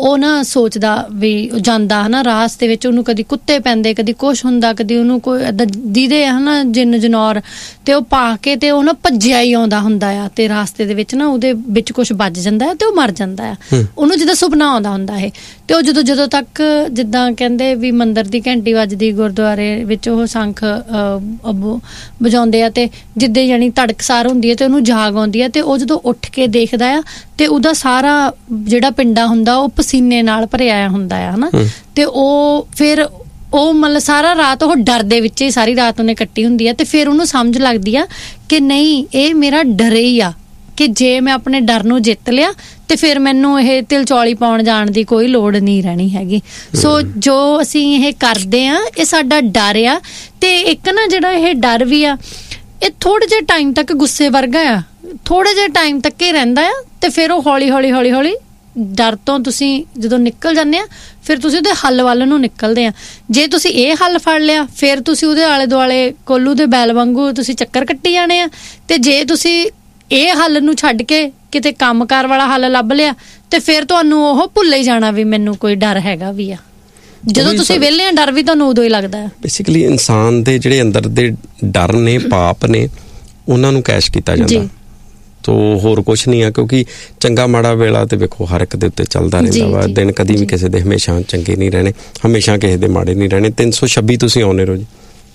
Speaker 2: ਉਹ ਨਾ ਸੋਚਦਾ ਵੀ ਜਾਂਦਾ ਹਨਾ ਰਾਸਤੇ ਵਿੱਚ ਉਹਨੂੰ ਕਦੀ ਕੁੱਤੇ ਪੈਂਦੇ, ਕਦੀ ਕੁਛ ਹੁੰਦਾ, ਕਦੀ ਉਹਨੂੰ ਕੋਈ ਏਦਾਂ ਦੀਦੇ ਹਨਾ ਜਿੰਨ ਜਨੌਰ, ਤੇ ਉਹ ਪਾ ਕੇ ਤੇ ਉਹ ਨਾ ਭੱਜਿਆ ਹੀ ਆਉਂਦਾ ਹੁੰਦਾ ਆ, ਤੇ ਰਾਸਤੇ ਦੇ ਵਿੱਚ ਨਾ ਉਹਦੇ ਵਿੱਚ ਕੁਛ ਵੱਜ ਜਾਂਦਾ ਹੈ ਤੇ ਉਹ ਮਰ ਜਾਂਦਾ ਆ। ਉਹਨੂੰ ਜਿੱਦਾਂ ਸੁਪਨਾ ਆਉਂਦਾ ਹੁੰਦਾ ਇਹ, ਤੇ ਉਹ ਜਦੋਂ ਤੱਕ ਜਿੱਦਾਂ ਕਹਿੰਦੇ ਵੀ ਮੰਦਿਰ ਦੀ ਘੰਟੀ ਵੱਜਦੀ, ਗੁਰਦੁਆਰੇ ਵਿੱਚ ਉਹ ਸ਼ੰਖ ਵਜਾਉਂਦੇ ਆ, ਤੇ ਜਿੱਦਾਂ ਜਾਣੀ ਤੜਕਸਾਰ ਹੁੰਦੀ ਹੈ ਤੇ ਉਹਨੂੰ ਜਾਗ ਆਉਂਦੀ ਹੈ, ਤੇ ਉਹ ਜਦੋਂ ਉੱਠ ਕੇ ਦੇਖਦਾ ਆ ਤੇ ਉਹਦਾ ਸਾਰਾ ਜਿਹੜਾ ਪਿੰਡਾ ਹੁੰਦਾ ਉਹ ਪਸੀਨੇ ਨਾਲ ਭਰਿਆ ਹੁੰਦਾ ਆ ਹਨਾ। ਤੇ ਉਹ ਫਿਰ ਉਹ ਮਤਲਬ ਸਾਰਾ ਰਾਤ ਉਹ ਡਰ ਦੇ ਵਿੱਚ ਹੀ ਸਾਰੀ ਰਾਤ ਉਹਨੇ ਕੱਟੀ ਹੁੰਦੀ ਆ, ਤੇ ਫਿਰ ਉਹਨੂੰ ਸਮਝ ਲੱਗਦੀ ਆ ਕਿ ਨਹੀਂ ਇਹ ਮੇਰਾ ਡਰ ਹੀ ਆ, ਕਿ ਜੇ ਮੈਂ ਆਪਣੇ ਡਰ ਨੂੰ ਜਿੱਤ ਲਿਆ ਤੇ ਫਿਰ ਮੈਨੂੰ ਇਹ ਤਿਲਚੌਲੀ ਪਾਉਣ ਜਾਣ ਦੀ ਕੋਈ ਲੋੜ ਨਹੀਂ ਰਹਿਣੀ ਹੈਗੀ। ਸੋ ਜੋ ਅਸੀਂ ਇਹ ਕਰਦੇ ਆ ਇਹ ਸਾਡਾ ਡਰ ਆ, ਤੇ ਇੱਕ ਨਾ ਜਿਹੜਾ ਇਹ ਡਰ ਵੀ ਆ ਇਹ ਥੋੜੇ ਜਿਹੇ ਟਾਈਮ ਤੱਕ ਗੁੱਸੇ ਵਰਗਾ ਆ, ਥੋੜੇ ਜਿਹੇ ਟਾਈਮ ਤੱਕ ਹੀ ਰਹਿੰਦਾ ਆ, ਤੇ ਫਿਰ ਉਹ ਹੌਲੀ ਹੌਲੀ ਡਰ ਤੋਂ ਤੁਸੀਂ ਜਦੋਂ ਨਿਕਲ ਜਾਂਦੇ ਆ ਫਿਰ ਤੁਸੀਂ ਉਹਦੇ ਹੱਲ ਵੱਲ ਨੂੰ ਨਿਕਲਦੇ ਆ। ਜੇ ਤੁਸੀਂ ਇਹ ਹੱਲ ਫੜ ਲਿਆ ਫਿਰ ਤੁਸੀਂ ਉਹਦੇ ਆਲੇ ਦੁਆਲੇ ਕੋਲੂ ਦੇ ਬੈਲ ਵਾਂਗੂ ਤੁਸੀਂ ਚੱਕਰ ਕੱਟੀ ਜਾਣੇ ਆ, ਤੇ ਜੇ ਤੁਸੀਂ ਇਹ ਹੱਲ ਨੂੰ ਛੱਡ ਕੇ ਕਿਤੇ ਕੰਮਕਾਰ ਵਾਲਾ ਹੱਲ ਲੱਭ ਲਿਆ ਤੇ ਫਿਰ ਤੁਹਾਨੂੰ ਉਹ ਭੁੱਲ ਹੀ ਜਾਣਾ ਵੀ ਮੈਨੂੰ ਕੋਈ ਡਰ ਹੈਗਾ ਵੀ ਆ। ਜਦੋਂ ਤੁਸੀਂ ਵਿਹਲੇ ਆ ਡਰ ਵੀ ਤੁਹਾਨੂੰ ਉਦੋਂ ਹੀ ਲੱਗਦਾ ਹੈ।
Speaker 1: ਬੇਸਿਕਲੀ ਇਨਸਾਨ ਦੇ ਜਿਹੜੇ ਅੰਦਰ ਦੇ ਡਰ ਨੇ, ਪਾਪ ਨੇ, ਉਹਨਾਂ ਨੂੰ ਕੈਸ਼ ਕੀਤਾ ਜਾਂਦਾ, ਤੋ ਹੋਰ ਕੁਛ ਨਹੀਂ ਆ, ਕਿਉਂਕਿ ਚੰਗਾ ਮਾੜਾ ਵੇਲਾ ਤੇ ਵੇਖੋ ਹਰ ਇੱਕ ਦੇ ਉੱਤੇ ਚੱਲਦਾ ਰਹਿੰਦਾ ਵਾ। ਦਿਨ ਕਦੀ ਵੀ ਕਿਸੇ ਦੇ ਹਮੇਸ਼ਾ ਚੰਗੇ ਨਹੀਂ ਰਹਿਣੇ, ਹਮੇਸ਼ਾ ਕਿਸੇ ਦੇ ਮਾੜੇ ਨਹੀਂ ਰਹਿਣੇ। 326 ਤੁਸੀਂ ਆਉਨੇ ਰਹੋ ਜੀ।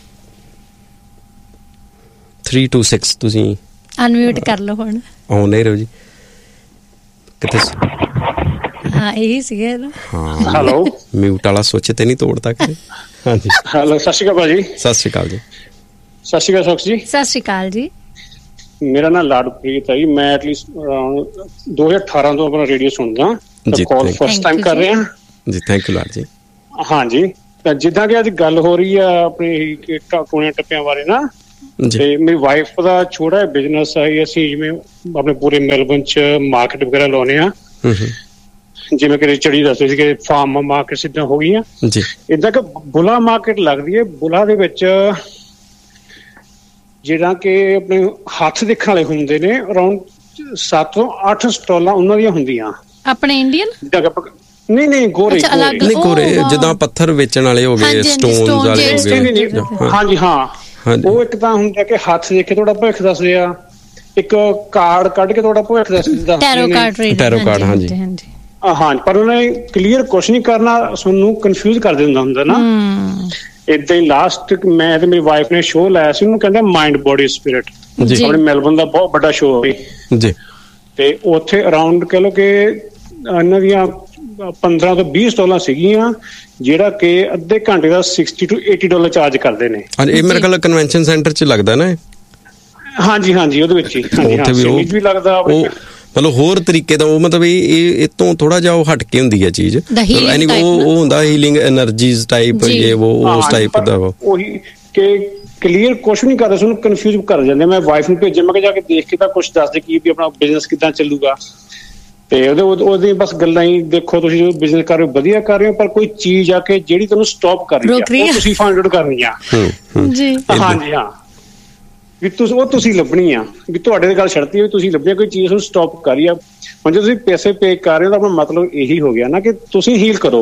Speaker 1: 326 ਤੁਸੀਂ
Speaker 2: ਅਨਮਿਊਟ ਕਰ ਲਓ ਹੁਣ,
Speaker 1: ਆਉਨੇ ਰਹੋ ਜੀ ਕਿਤੇ।
Speaker 2: ਹਾਂ ਇਹੀ ਸੀਗਾ ਨਾ।
Speaker 1: ਹਾਂ
Speaker 4: ਹੈਲੋ,
Speaker 1: ਮਿਊਟ ਵਾਲਾ ਸੁੱਚ ਤੇ ਨਹੀਂ ਤੋੜਦਾ ਕਦੇ। ਹਾਂਜੀ
Speaker 4: ਹੈਲੋ, ਸਤਿ ਸ਼੍ਰੀ ਅਕਾਲ ਭਾਜੀ।
Speaker 1: ਸਤਿ ਸ਼੍ਰੀ ਅਕਾਲ ਜੀ।
Speaker 4: ਸਤਿ ਸ਼੍ਰੀ ਅਕਾਲ ਸੁਖ ਜੀ।
Speaker 2: ਸਤਿ ਸ਼੍ਰੀ ਅਕਾਲ ਜੀ।
Speaker 4: ਮੇਰਾ ਨਾਮ ਲਾਡਪ੍ਰੀਤ ਹੈ ਜੀ। ਮੈਂ ਐਟਲੀਸਟ 2018 ਤੋਂ ਆਪਣਾ ਰੇਡੀਓ ਸੁਣਦਾ, ਕਾਲ ਫਸਟ ਟਾਈਮ ਕਰ ਰਹੇ ਹਾਂ
Speaker 1: ਜੀ। ਥੈਂਕ ਯੂ ਲਾਡ ਜੀ।
Speaker 4: ਹਾਂਜੀ, ਤਾਂ ਜਿੱਦਾਂ ਕਿ ਅੱਜ ਗੱਲ ਹੋ ਰਹੀ ਆ ਆਪਣੀ ਟੂਣੇ ਟੱਪਿਆਂ ਬਾਰੇ ਨਾ, ਤੇ ਮੇਰੀ ਵਾਈਫ ਦਾ ਛੋਟਾ ਜਿਹਾ ਬਿਜ਼ਨਸ ਹੈ। ਅਸੀਂ ਜਿਵੇਂ ਆਪਣੇ ਪੂਰੇ ਮੈਲਬਨ ਚ ਮਾਰਕੀਟ ਵਗੈਰਾ ਲਾਉਨੇ ਆ, ਜਿਵੇਂ ਕਿ ਚੜੀ ਦੱਸਦੇ ਸੀ ਕਿ ਫਾਰਮ ਮਾਰਕੀਟ ਸਿੱਧਾ ਹੋ ਗਈਆਂ ਜੀ। ਏਦਾਂ ਕਿ ਬੁਲਾ ਮਾਰਕੀਟ ਲੱਗਦੀ ਹੈ। ਬੁਲਾ ਦੇ ਵਿੱਚ ਜਿਹੜਾ ਕਿ ਆਪਣੇ ਹੱਥ ਦੇਖਣ ਵਾਲੇ ਹੁੰਦੇ ਨੇ, ਅਰਾਊਂਡ 7 ਤੋਂ 8 ਸਟਾਲਾਂ ਉਹਨਾਂ ਦੀਆਂ ਹੁੰਦੀਆਂ।
Speaker 2: ਆਪਣੇ ਇੰਡੀਅਨ
Speaker 4: ਨਹੀਂ ਗੋਰੇ
Speaker 1: ਜਿੱਦਾਂ ਪੱਥਰ ਵੇਚਣ ਵਾਲੇ ਹੋ ਗਏ, ਸਟੋਨਸ ਵਾਲੇ ਹੋ ਗਏ।
Speaker 4: ਹਾਂਜੀ ਹਾਂ, ਉਹ ਇੱਕ ਤਾਂ ਹੁੰਦਾ ਕਿ ਹੱਥ ਦੇਖ ਕੇ ਤੁਹਾਡਾ ਭਵਿੱਖ ਦੱਸਦੇ ਆ, ਇੱਕ ਕਾਰਡ ਕੱਢ ਕੇ ਤੁਹਾਡਾ ਭਵਿੱਖ ਦੱਸਦੇ,
Speaker 1: ਟੈਰੋ ਕਾਰਡ। ਹਾਂਜੀ
Speaker 4: ਹਾਂ, ਪਰ ਉਹਨੇ ਕਲੀਅਰ ਕੁਛ ਨਹੀਂ ਕਰਨਾ, ਸਾਨੂੰ ਕਨਫਿਊਜ਼ ਕਰ ਦਿੰਦਾ ਹੁੰਦਾ ਨਾ। ਏਦਾਂ ਹੀ ਲਾਸਟ ਮੈਂ ਤੇ ਮੇਰੀ ਵਾਈਫ ਨੇ ਸ਼ੋਅ ਲਾਇਆ ਸੀ, ਉਹਨੂੰ ਕਹਿੰਦੇ ਮਾਈਂਡ ਬੋਡੀ ਸਪਿਰਿਟ। ਆਪਣੇ ਮੈਲਬਨ ਦਾ ਬਹੁਤ ਵੱਡਾ ਸ਼ੋਅ ਹੈ ਜੀ, ਤੇ ਉੱਥੇ ਅਰਾਊਂਡ ਕਹਿ ਲਓ ਕਿ ਇਹਨਾਂ ਦੀਆਂ 15 ਤੋਂ 20 ਸਟਾਲਾਂ ਸੀਗੀਆਂ, ਜਿਹੜਾ ਕਿ ਅੱਧੇ ਘੰਟੇ ਦਾ $60 to $80 ਚਾਰਜ ਕਰਦੇ ਨੇ। ਇਹ
Speaker 1: ਮੇਰੇ ਖਿਆਲ ਕਨਵੈਨਸ਼ਨ ਸੈਂਟਰ ਚ ਲੱਗਦਾ ਨਾ। ਹਾਂਜੀ
Speaker 4: ਉਹਦੇ ਵਿੱਚ ਹੀ ਵੀ ਲੱਗਦਾ।
Speaker 1: ਮਤਲਬ ਹੋਰ ਤਰੀਕੇ ਦਾ, ਉਹ ਮਤਲਬ ਇਹ ਤੋਂ ਥੋੜਾ ਜਿਹਾ ਉਹ ਹਟ ਕੇ ਹੁੰਦੀ ਹੈ ਚੀਜ਼। ਉਹ ਹੁੰਦਾ ਹੀਲਿੰਗ એનર્ਜੀਜ਼ ਟਾਈਪ, ਇਹ ਉਸ ਟਾਈਪ ਦਾ।
Speaker 4: ਉਹੀ ਕਿ ਕਲੀਅਰ ਕੁਛ ਨਹੀਂ ਕਰਦਾ, ਸਾਨੂੰ ਕਨਫਿਊਜ਼ ਕਰ ਜਾਂਦੇ। ਮੈਂ ਵਾਈਫ ਨੂੰ ਭੇਜਿਆ, ਮੈਂ ਕਿਹਾ ਜਾ ਕੇ ਦੇਖ ਕੇ ਤਾਂ ਕੁਛ ਦੱਸ ਦੇ ਕੀ ਵੀ ਆਪਣਾ ਬਿਜ਼ਨਸ ਕਿੱਦਾਂ ਚੱਲੂਗਾ। ਤੇ ਉਹਦੇ ਬਸ ਗੱਲਾਂ ਹੀ ਦੇਖੋ, ਤੁਸੀਂ ਜੋ ਬਿਜ਼ਨਸ ਕਰ ਰਹੇ ਹੋ ਵਧੀਆ ਕਰ ਰਹੇ ਹੋ, ਪਰ ਕੋਈ ਚੀਜ਼ ਆ ਕੇ ਜਿਹੜੀ ਤੁਹਾਨੂੰ ਸਟਾਪ ਕਰ ਰਹੀ ਹੈ ਉਹ ਤੁਸੀਂ ਫਾਈਂਡ ਆਊਟ ਕਰਨੀ ਆ ਜੀ। ਹਾਂਜੀ ਹਾਂ, ਵੀ ਤੁਸੀਂ ਲੱਭਣੀ ਆ, ਵੀ ਤੁਹਾਡੇ ਗੱਲ ਛੱਡਤੀ ਵੀ ਤੁਸੀਂ ਲੱਭਣੀ, ਕੋਈ ਚੀਜ਼ ਨੂੰ ਸਟਾਪ ਕਰੀ ਆ। ਹੁਣ ਜੇ ਤੁਸੀਂ ਪੈਸੇ ਪੇ ਕਰ ਰਹੇ ਹੋ ਤਾਂ ਆਪਣਾ ਮਤਲਬ ਇਹੀ ਹੋ ਗਿਆ ਨਾ ਕਿ ਤੁਸੀਂ ਹੀਲ ਕਰੋ।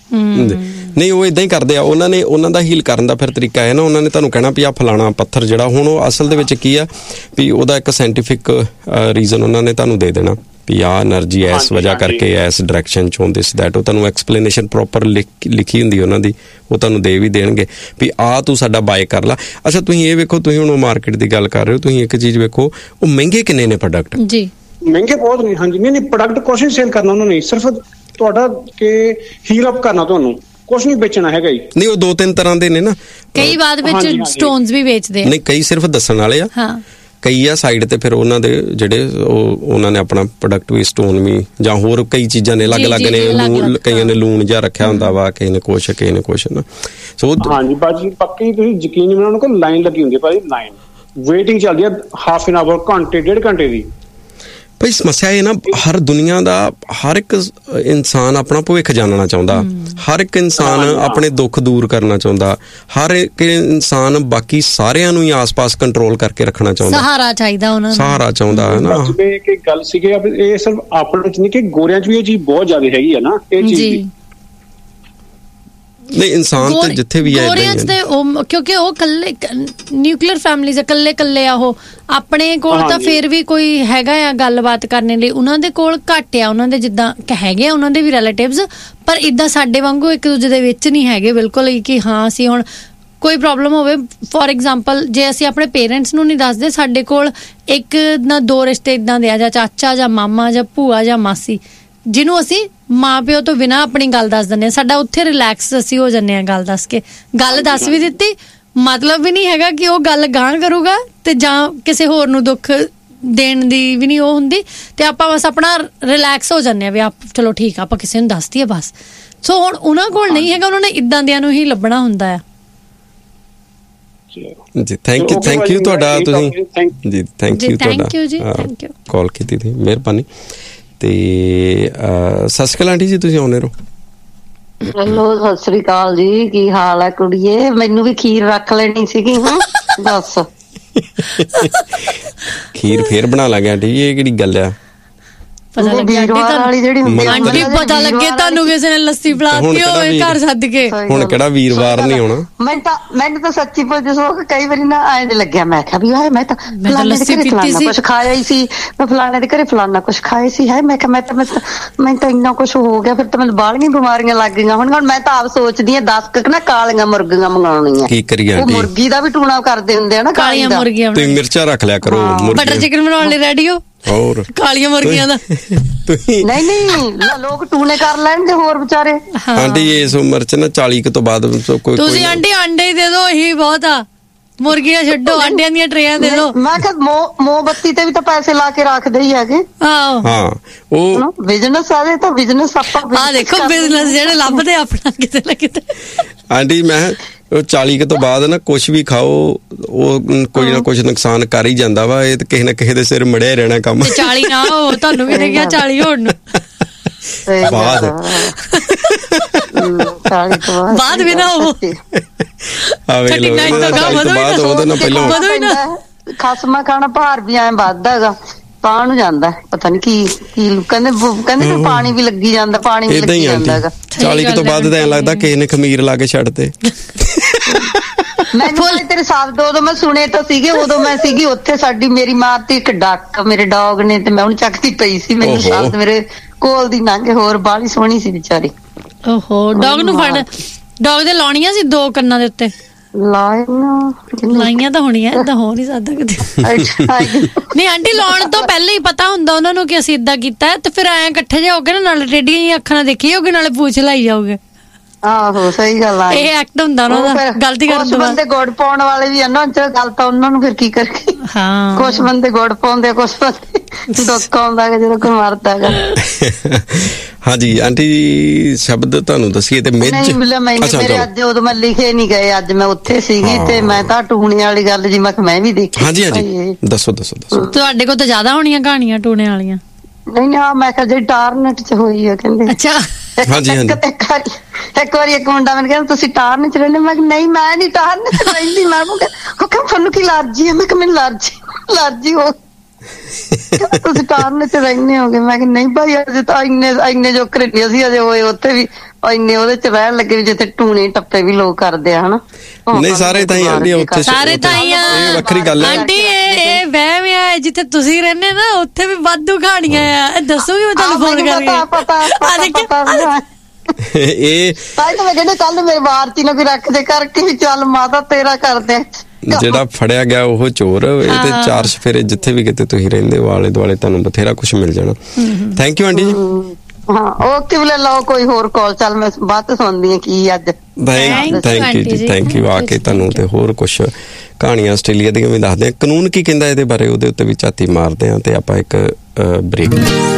Speaker 1: ਨਹੀਂ, ਉਹ ਏਦਾਂ ਹੀ ਕਰਦੇ ਆ। ਉਹਨਾਂ ਦਾ ਹੀਲ ਕਰਨ ਦਾ ਫਿਰ ਤਰੀਕਾ ਹੈ ਨਾ, ਉਹਨਾਂ ਨੇ ਤੁਹਾਨੂੰ ਕਹਿਣਾ ਵੀ ਆਹ ਫਲਾਣਾ ਪੱਥਰ ਜਿਹੜਾ, ਹੁਣ ਉਹ ਅਸਲ ਦੇ ਵਿੱਚ ਕੀ ਆ ਵੀ ਉਹਦਾ ਇੱਕ ਸਾਇੰਟੀਫਿਕ ਰੀਜ਼ਨ ਉਹਨਾਂ ਨੇ ਤੁਹਾਨੂੰ ਦੇ ਦੇਣਾ ਵੀ ਆਹ એનર્ਜੀ ਇਸ ਵਜ੍ਹਾ ਕਰਕੇ ਇਸ ਡਾਇਰੈਕਸ਼ਨ ਚ ਹੁੰਦੀ ਸੀ ਦੈਟ। ਉਹ ਤੁਹਾਨੂੰ ਐਕਸਪਲੇਨੇਸ਼ਨ ਪ੍ਰੋਪਰ ਲਿਖੀ ਹੁੰਦੀ ਉਹਨਾਂ ਦੀ, ਉਹ ਤੁਹਾਨੂੰ ਦੇ ਵੀ ਦੇਣਗੇ ਵੀ ਆਹ ਤੂੰ ਸਾਡਾ ਬਾਏ ਕਰ ਲਾ। ਅੱਛਾ, ਤੁਸੀਂ ਇਹ ਵੇਖੋ, ਤੁਸੀਂ ਹੁਣ ਮਾਰਕੀਟ ਦੀ ਗੱਲ ਕਰ ਰਹੇ ਹੋ, ਤੁਸੀਂ ਇੱਕ ਚੀਜ਼ ਵੇਖੋ, ਉਹ ਮਹਿੰਗੇ ਕਿੰਨੇ ਨੇ ਪ੍ਰੋਡਕਟ ਜੀ।
Speaker 4: ਮਹਿੰਗੇ ਬਹੁਤ ਨੇ। ਹਾਂਜੀ, ਨਹੀਂ ਪ੍ਰੋਡਕਟ ਕੁਛ ਨਹੀਂ ਸੇਲ ਕਰਨਾ ਉਹਨਾਂ ਨੇ, ਸਿਰਫ ਤੁਹਾਡਾ ਕਿ ਹੀਲ ਅਪ ਕਰਨਾ, ਤੁਹਾਨੂੰ ਕੁਛ ਨਹੀਂ ਵੇਚਣਾ ਹੈਗਾ ਜੀ।
Speaker 1: ਨਹੀਂ, ਉਹ 2-3 ਤਰ੍ਹਾਂ ਦੇ ਨੇ ਨਾ।
Speaker 2: ਕਈ ਬਾਅਦ ਵਿੱਚ ਸਟੋਨਸ ਵੀ ਵੇਚਦੇ ਆ।
Speaker 1: ਨਹੀਂ, ਕਈ ਸਿਰਫ ਦੱਸਣ ਵਾਲੇ ਆ। ਹਾਂ, ਕਈ ਆ ਸਾਈਡ ਤੇ ਫਿਰ ਉਹਨਾਂ ਦੇ ਜਿਹੜੇ ਉਹਨਾਂ ਨੇ ਆਪਣਾ ਪ੍ਰੋਡਕਟ ਵੀ, ਸਟੋਨ ਵੀ, ਜਾਂ ਹੋਰ ਕਈ ਚੀਜ਼ਾਂ ਨੇ ਅਲੱਗ-ਅਲੱਗ ਨੇ। ਕਈਆਂ ਨੇ ਲੂਣ ਜਿਹਾ ਰੱਖਿਆ ਹੁੰਦਾ ਵਾ, ਕਿਸੇ ਨੇ ਕੁਛ ਨਾ। ਸੋ
Speaker 4: ਹਾਂਜੀ ਬਾਜੀ, ਪੱਕੀ ਤੁਸੀਂ ਯਕੀਨ ਨਹੀਂ, ਉਹਨਾਂ ਕੋਲ ਲਾਈਨ ਲੱਗੀ ਹੁੰਦੀ ਹੈ ਭਾਜੀ, ਲਾਈਨ ਵੇਟਿੰਗ ਚੱਲਦੀ ਹੈ ਹਾਫ ਐਨ ਆਵਰ, ਘੰਟੇ 1.5 ਘੰਟੇ ਦੀ।
Speaker 1: ਭਾਈ ਸਮੱਸਿਆ ਇਹ ਨਾ, ਹਰ ਦੁਨੀਆ ਦਾ ਹਰ ਇੱਕ ਇਨਸਾਨ ਆਪਣਾ ਭਵਿੱਖ ਜਾਣਨਾ ਚਾਹੁੰਦਾ, ਹਰ ਇੱਕ ਇਨਸਾਨ ਆਪਣੇ ਦੁੱਖ ਦੂਰ ਕਰਨਾ ਚਾਹੁੰਦਾ, ਹਰ ਇੱਕ ਇਨਸਾਨ ਬਾਕੀ ਸਾਰਿਆਂ ਨੂੰ ਹੀ ਆਸ-ਪਾਸ ਕੰਟਰੋਲ ਕਰਕੇ ਰੱਖਣਾ ਚਾਹੁੰਦਾ,
Speaker 2: ਸਹਾਰਾ ਚਾਹੀਦਾ ਉਹਨਾਂ ਨੂੰ,
Speaker 1: ਸਹਾਰਾ ਚਾਹੁੰਦਾ ਹੈ ਨਾ।
Speaker 4: ਇੱਕ ਗੱਲ ਸੀਗੀ, ਇਹ ਸਿਰਫ ਆਪਣੇ ਚ ਨਹੀਂ ਕਿ ਗੋਰਿਆਂ ਚ ਵੀ ਇਹ ਚੀਜ਼ ਬਹੁਤ ਜ਼ਿਆਦਾ ਹੈਗੀ ਆ ਨਾ, ਇਹ ਚੀਜ਼ ਦੀ।
Speaker 1: ਨਹੀਂ, ਇਨਸਾਨ ਤੇ ਜਿੱਥੇ ਵੀ ਹੈ
Speaker 2: ਗੋਰਿਆਂ 'ਚ ਤੇ ਉਹ, ਕਿਉਂਕਿ ਉਹ ਕੱਲੇ ਨਿਊਕਲੀਅਰ ਫੈਮਿਲੀਜ਼, ਕੱਲੇ ਆ ਉਹ। ਆਪਣੇ ਕੋਲ ਤਾਂ ਫਿਰ ਵੀ ਕੋਈ ਹੈਗਾ ਆ ਗੱਲਬਾਤ ਕਰਨ ਲਈ, ਉਹਨਾਂ ਦੇ ਕੋਲ ਘੱਟ ਆ, ਉਹਨਾਂ ਦੇ ਜਿੱਦਾਂ ਹੈਗੇ ਆ ਉਹਨਾਂ ਦੇ ਵੀ ਰਿਲੇਟਿਵਸ, ਪਰ ਇੱਦਾਂ ਸਾਡੇ ਵਾਂਗੂ ਇੱਕ ਦੂਜੇ ਦੇ ਵਿੱਚ ਨਹੀਂ ਹੈਗੇ ਬਿਲਕੁਲ ਹੀ ਕਿ ਹਾਂ ਅਸੀਂ ਹੁਣ ਕੋਈ ਪ੍ਰੋਬਲਮ ਹੋਵੇ, ਫੋਰ ਐਗਜ਼ਾਮਪਲ ਜੇ ਅਸੀਂ ਆਪਣੇ ਪੇਰੈਂਟਸ ਨੂੰ ਨਹੀਂ ਦੱਸਦੇ, ਸਾਡੇ ਕੋਲ ਇੱਕ ਨਾ ਦੋ ਰਿਸ਼ਤੇ ਇੱਦਾਂ ਦੇ ਆ, ਜਾਂ ਚਾਚਾ ਜਾਂ ਮਾਮਾ ਜਾਂ ਭੂਆ ਜਾਂ ਮਾਸੀ, ਜਿਹਨੂੰ ਅਸੀਂ ਮਾਂ ਪਿਓ ਤੋਂ ਬਿਨਾਂ ਆਪਣੀ ਗੱਲ ਦੱਸ ਦਿੰਦੇ ਹਾਂ। ਸਾਡਾ ਉੱਥੇ ਰਿਲੈਕਸ ਅਸੀਂ ਹੋ ਜਾਂਦੇ ਹਾਂ ਗੱਲ ਦੱਸ ਕੇ। ਗੱਲ ਦੱਸ ਵੀ ਦਿੱਤੀ, ਮਤਲਬ ਵੀ ਨਹੀਂ ਹੈਗਾ ਕਿ ਉਹ ਗੱਲ ਗਾਂਹ ਕਰੂਗਾ ਤੇ ਜਾਂ ਕਿਸੇ ਹੋਰ ਨੂੰ ਦੁੱਖ ਦੇਣ ਦੀ ਵੀ ਨਹੀਂ ਉਹ ਹੁੰਦੀ, ਤੇ ਆਪਾਂ ਬਸ ਆਪਣਾ ਰਿਲੈਕਸ ਹੋ ਜਾਂਦੇ ਹਾਂ ਵੀ ਚਲੋ ਠੀਕ ਆ, ਆਪਾਂ ਕਿਸੇ ਨੂੰ ਦੱਸਦੀ ਆ ਬਸ। ਸੋ ਹੁਣ ਉਹਨਾਂ ਕੋਲ ਨਹੀਂ ਹੈਗਾ, ਉਹਨਾਂ ਨੇ ਇੱਦਾਂ ਦਿਆਂ ਨੂੰ ਹੀ ਲੱਭਣਾ ਹੁੰਦਾ ਆ।
Speaker 1: ਜੀ ਥੈਂਕ ਯੂ ਤੁਹਾਡਾ, ਤੁਸੀਂ ਜੀ ਥੈਂਕ ਯੂ ਤੁਹਾਡਾ ਕਾਲ ਕੀਤੀ ਸੀ, ਮਿਹਰਬਾਨੀ। ਤੇ ਸਤਿ ਸ਼੍ਰੀ ਅਕਾਲ ਆਂਟੀ ਜੀ, ਤੁਸੀਂ ਆਉਂਦੇ ਰਹੋ।
Speaker 5: ਹੈਲੋ, ਸਤਿ ਸ੍ਰੀ ਅਕਾਲ ਜੀ, ਕੀ ਹਾਲ ਹੈ ਕੁੜੀਏ? ਮੈਨੂੰ ਵੀ ਖੀਰ ਰੱਖ ਲੈਣੀ ਸੀਗੀ। ਹਾਂ ਦੱਸ।
Speaker 1: ਖੀਰ ਫੇਰ ਬਣਾ ਲਾਂਗੇ ਆਂਟੀ ਜੀ, ਇਹ ਕਿਹੜੀ ਗੱਲ ਆ?
Speaker 2: ਪਤਾ ਲੱਗੇ ਆਂਟੀ, ਪਤਾ ਲੱਗੇ ਤੁਹਾਨੂੰ ਕਿਸੇ ਨੇ ਲੱਸੀ ਪਿਲਾਤੀ ਹੋਵੇ ਘਰ ਸੱਦ ਕੇ।
Speaker 1: ਹੁਣ ਕਿਹੜਾ ਵੀਰਵਾਰ ਨਹੀਂ ਹੋਣਾ।
Speaker 5: ਮੈਨੂੰ ਤਾਂ ਸੱਚੀ ਪੁੱਛ ਸੋ ਕਈ ਵਾਰੀ ਨਾ ਐਂ ਲੱਗਿਆ, ਮੈਂ ਕਿਹਾ ਵੀ ਹਾਏ ਮੈਂ ਤਾਂ ਫਲਾਣੇ ਦੇ ਘਰੇ ਫਲਾਣਾ ਕੁਛ ਖਾਇਆ ਹੀ ਸੀ, ਮੈਂ ਫਲਾਣੇ ਦੇ ਘਰੇ ਫਲਾਣਾ ਕੁਛ ਖਾਏ ਸੀ, ਹੈ ਮੈਂ ਕਿਹਾ ਮੈਂ ਤਾਂ ਇੰਨਾ ਕੁਛ ਹੋ ਗਿਆ, ਫਿਰ ਤਾਂ ਮੈਨੂੰ ਬਾਹਲੀਆਂ ਬਿਮਾਰੀਆਂ ਲੱਗ ਗਈਆਂ। ਹੁਣ ਮੈਂ ਤਾਂ ਆਪ ਸੋਚਦੀ ਹਾਂ 10 ਕੁ ਨਾ ਕਾਲੀਆਂ ਮੁਰਗੀਆਂ ਮੰਗਾਉਣੀਆਂ।
Speaker 1: ਕੀ ਕਰੀਏ ਆਂਟੀ,
Speaker 5: ਉਹ ਮੁਰਗੀ ਦਾ ਵੀ ਟੂਣਾ ਕਰਦੇ ਹੁੰਦੇ ਆ ਨਾ,
Speaker 2: ਕਾਲੀਆਂ ਮੁਰਗੀਆਂ।
Speaker 1: ਤੁਸੀਂ ਮਿਰਚਾਂ ਰੱਖ ਲਿਆ ਕਰੋ,
Speaker 2: ਬਟਰ ਚਿਕਨ ਬਣਾਉਣ ਲਈ ਰੈਡੀ ਹੋ, ਹੋਰ ਕਾਲੀਆਂ ਮੁਰਗੀਆਂ ਦਾ।
Speaker 5: ਨਹੀਂ ਲੋਕ ਟੂਨੇ ਕਰ ਲੈਣਗੇ ਹੋਰ ਵਿਚਾਰੇ।
Speaker 1: ਆਂਟੀ ਇਸ ਉਮਰ ਚ ਨਾ 40 ਤੋਂ ਬਾਅਦ ਕੋਈ
Speaker 2: ਤੁਸੀਂ ਆਂਟੀ ਅੰਡੇ ਹੀ ਦੇ ਦਿਓ, ਇਹੀ ਬਹੁਤ ਆ। ਮੁਰਗੀਆਂ ਛੱਡੋ, ਅੰਡਿਆਂ ਦੀਆਂ ਟਰੇਆਂ ਦੇ ਦਿਓ।
Speaker 5: ਮੈਂ ਕਿਹਾ ਮੋਮਬੱਤੀ ਤੇ ਵੀ ਤਾਂ ਪੈਸੇ ਲਾ ਕੇ ਰੱਖਦੇ ਹੀ ਹੈਗੇ।
Speaker 1: ਹਾਂ, ਉਹ
Speaker 5: ਬਿਜ਼ਨਸ ਆਵੇ ਤਾਂ ਬਿਜ਼ਨਸ ਆਪਾਂ
Speaker 2: ਆ ਦੇਖੋ, ਬਿਜ਼ਨਸ ਜਿਹੜੇ ਲੱਭਦੇ ਆਪਣਾ ਕਿਤੇ ਨਾ ਕਿਤੇ।
Speaker 1: ਆਂਟੀ ਮੈਂ 40 ਤੋਂ ਬਾਅਦ ਨਾ ਕੁਛ ਵੀ ਖਾਓ, ਉਹ ਕੋਈ ਨਾ ਕੁਛ ਨੁਕਸਾਨ ਕਰ ਹੀ ਜਾਂਦਾ ਵਾ। ਇਹ ਕਿਸੇ ਨਾ ਕਿਸੇ ਦੇ ਸਿਰ ਮੜਿਆ ਰਹਿਣਾ ਕੰਮ।
Speaker 2: 40 ਨਾ ਹੋ, ਤੁਹਾਨੂੰ ਕਿਹਨੇ ਕਿਹਾ 40 ਹੋਣ ਨੂੰ?
Speaker 1: ਬਾਅਦ
Speaker 2: ਵੀ ਨਾ ਹੋ,
Speaker 5: ਖਸਮਾ ਖਾਣਾ ਭਾਰ ਵੀ ਐ ਵੱਧਦਾ ਹੈਗਾ, ਪਾਣ ਨੂੰ ਜਾਂਦਾ, ਪਤਾ ਨੀ ਕੀ ਕਹਿੰਦੇ ਪਾਣੀ ਵੀ ਲੱਗੀ ਜਾਂਦਾ, ਪਾਣੀ ਵੀ ਲੱਗੀ ਜਾਂਦਾ ਹੈਗਾ।
Speaker 1: 40 ਤੋਂ ਬਾਅਦ ਤਾਂ ਐਂ ਲੱਗਦਾ ਕਿਸੇ ਨੇ ਖਮੀਰ ਲਾ ਕੇ ਛੱਡ ਤੇ।
Speaker 5: ਮੈਨੂੰ ਤੇਰੇ ਸਾਥ ਉਦੋਂ ਮੈਂ ਸੁਣੇ ਤਾਂ ਸੀਗੇ, ਉਦੋਂ ਮੈਂ ਸੀਗੀ ਉੱਥੇ, ਸਾਡੀ ਮੇਰੀ ਮਾਰ ਤੇ ਇੱਕ ਡੱਕ ਮੇਰੇ ਡੌਗ ਨੇ, ਤੇ ਮੈਂ ਉਹਨੂੰ ਚੱਕਦੀ ਪਈ ਸੀ, ਮੈਨੂੰ ਸਾਥ ਮੇਰੇ ਕੋਲ ਦੀ ਲੰਘੇ। ਹੋਰ ਬਾਹਲੀ ਸੋਹਣੀ ਸੀ ਵਿਚਾਰੀ।
Speaker 2: ਓਹੋ, ਡੌਗ ਨੂੰ ਫੜ, ਡੌਗ ਦੇ ਲਾਉਣੀਆਂ ਸੀ 2 ਕੰਨਾਂ ਦੇ ਉੱਤੇ। ਲਾਈਆਂ ਤਾਂ ਹੋਣੀਆਂ, ਏਦਾਂ ਹੋ ਨੀ ਸਕਦਾ ਕਿਤੇ। ਨਹੀਂ ਆਂਟੀ, ਲਾਉਣ ਤੋਂ ਪਹਿਲਾਂ ਹੀ ਪਤਾ ਹੁੰਦਾ ਉਹਨਾਂ ਨੂੰ ਕਿ ਅਸੀਂ ਏਦਾਂ ਕੀਤਾ, ਤੇ ਫਿਰ ਐਂ ਇਕੱਠੇ ਜੇ ਹੋ ਗਏ ਨਾ, ਨਾਲੇ ਟੇਡੀਆਂ ਜਿਹੀਆਂ ਅੱਖਾਂ ਨਾਲ ਦੇਖੀ ਜਾਓਗੇ, ਨਾਲੇ ਪੂਛ ਲਾਈ ਜਾਓਗੇ।
Speaker 5: ਆਹੋ ਸਹੀ ਗੱਲ ਆ, ਇਹ
Speaker 2: ਐਕਟ ਹੁੰਦਾ ਉਹਨਾਂ ਦਾ। ਗਲਤੀ ਕਰਨ ਤੋਂ ਬਾਅਦ
Speaker 5: ਬੰਦੇ ਗੁੜ ਪਾਉਣ ਵਾਲੇ ਵੀ ਆ ਨਾ, ਗੱਲ ਤਾਂ ਉਹਨਾਂ ਨੂੰ ਫਿਰ ਕੀ ਕਰੀਏ।
Speaker 2: ਹਾਂ,
Speaker 5: ਕੁਛ ਬੰਦੇ ਗੁੜ ਪਾਉਂਦੇ, ਕੁਛ ਬੰਦੇ ਦੁੱਖ ਆਉਂਦਾ ਜਦੋਂ ਕੋਈ ਮਰਦਾ ਹੈਗਾ।
Speaker 1: ਹਾਂਜੀ ਆਂਟੀ ਜੀ, ਸ਼ਬਦ ਤੁਹਾਨੂੰ ਦੱਸੀਏ ਤੇ ਮੇਰੇ
Speaker 5: ਅੱਜ ਉਦੋਂ ਮੈਂ ਲਿਖੇ ਨਹੀਂ ਗਏ, ਅੱਜ ਮੈਂ ਉੱਥੇ ਸੀਗੀ ਤੇ ਮੈਂ ਤਾਂ ਟੂਣੇ ਵਾਲੀ ਗੱਲ ਜੀ ਮੈਂ ਵੀ ਦੇਖੀ।
Speaker 1: ਹਾਂਜੀ ਦੱਸੋ।
Speaker 2: ਤੁਹਾਡੇ ਕੋਲ ਤਾਂ ਜ਼ਿਆਦਾ ਹੋਣੀਆਂ ਕਹਾਣੀਆਂ ਟੂਣੇ ਵਾਲੀਆਂ।
Speaker 5: ਨਹੀਂ ਮੈਂ ਕਿਹਾ ਜਿਹੜੀ ਟਾਰਨਟ ਚ ਹੋਈ ਹੈ ਕਹਿੰਦੇ।
Speaker 2: ਅੱਛਾ,
Speaker 1: ਹਾਂਜੀ
Speaker 5: ਇੱਕ ਵਾਰੀ ਇੱਕ ਮੁੰਡਾ ਮੈਨੂੰ ਕਹਿੰਦਾ ਤੁਸੀਂ ਟਾਰਨ ਚ ਰਹਿੰਦੇ, ਮੈਂ ਕਿਹਾ ਨਹੀਂ ਮੈਂ ਨਹੀਂ ਟਾਰਨ ਚ ਰਹਿੰਦੀ। ਮੈਂ ਉਹ ਕਹਿੰਦਾ ਤੁਹਾਨੂੰ ਕੀ ਅਲਰਜੀ ਹੈ? ਮੈਂ ਕਿਹਾ ਮੈਨੂੰ ਅਲਰਜੀ ਹੋ, ਤੁਸੀਂ ਟਾਰਨ ਚ ਰਹਿੰਦੇ ਹੋਗੇ? ਮੈਂ ਕਿਹਾ ਨਹੀਂ ਭਾਈ, ਅਜੇ ਤਾਂ ਇੰਨੇ ਜੋ ਘਰੇਲੀ ਅਸੀਂ ਅਜੇ ਹੋਏ ਉੱਥੇ ਵੀ ਇੰਨੇ ਉਹਦੇ ਚ ਰਹਿਣ ਲੱਗੇ ਵੀ ਜਿੱਥੇ ਟੂਣੇ ਟੱਪੇ ਵੀ ਲੋਕ ਕਰਦੇ ਆ ਹਨਾ।
Speaker 1: ਨਹੀਂ ਸਾਰੇ ਤਾਂ ਹੀ ਆਂਟੀ ਉੱਥੇ,
Speaker 2: ਸਾਰੇ ਤਾਂ ਹੀ ਆ, ਵੱਖਰੀ ਗੱਲ ਹੈ ਆਂਟੀ। ਇਹ ਵਹਿਮ ਆ, ਜਿੱਥੇ ਤੁਸੀਂ ਰਹਿੰਦੇ ਨਾ ਉੱਥੇ ਵੀ ਵਾਧੂ ਕਹਾਣੀਆਂ ਆ। ਦੱਸੋਗੇ ਮੈਂ ਤੁਹਾਨੂੰ ਫੋਨ ਕਰਕੇ।
Speaker 1: ਇਹ
Speaker 5: ਮੈਂ ਕਹਿੰਦਾ ਕੱਲ ਮੇਰੇ ਵਾਰਤੀ ਨੂੰ ਵੀ ਰੱਖ ਦੇ ਕਰਕੇ ਵੀ ਚੱਲ ਮਾਤਾ ਤੇਰਾ ਕਰਦੇ।
Speaker 1: ਜਿਹੜਾ ਫੜਿਆ ਗਿਆ ਉਹ ਚੋਰ। ਇਹ ਤੇ 4 ਚੁਫੇਰੇ ਜਿੱਥੇ ਵੀ ਕਿਤੇ ਤੁਸੀਂ ਰਹਿੰਦੇ ਹੋ ਆਲੇ ਦੁਆਲੇ ਤੁਹਾਨੂੰ ਬਥੇਰਾ ਕੁਛ ਮਿਲ ਜਾਣਾ। ਥੈਂਕ ਯੂ ਆਂਟੀ ਜੀ।
Speaker 5: ਹਾਂ ਓਕੇ, ਬਲੇ ਲਓ ਕੋਈ ਹੋਰ ਕਾਲ। ਚੱਲ ਮੈਂ ਬਾਅਦ ਸੁਣਦੀ ਹਾਂ ਕੀ ਅੱਜ।
Speaker 1: ਥੈਂਕ ਯੂ ਜੀ, ਥੈਂਕ ਯੂ। ਆ ਕੇ ਤੁਹਾਨੂੰ ਤੇ ਹੋਰ ਕੁਛ ਕਹਾਣੀਆਂ ਆਸਟ੍ਰੇਲੀਆ ਦੀਆਂ ਵੀ ਦੱਸਦੇ ਆ, ਕਾਨੂੰਨ ਕੀ ਕਹਿੰਦਾ ਇਹਦੇ ਬਾਰੇ, ਉਹਦੇ ਉੱਤੇ ਵੀ ਝਾਤੀ ਮਾਰਦੇ ਆ। ਤੇ ਆਪਾਂ ਇੱਕ ਬ੍ਰੇਕ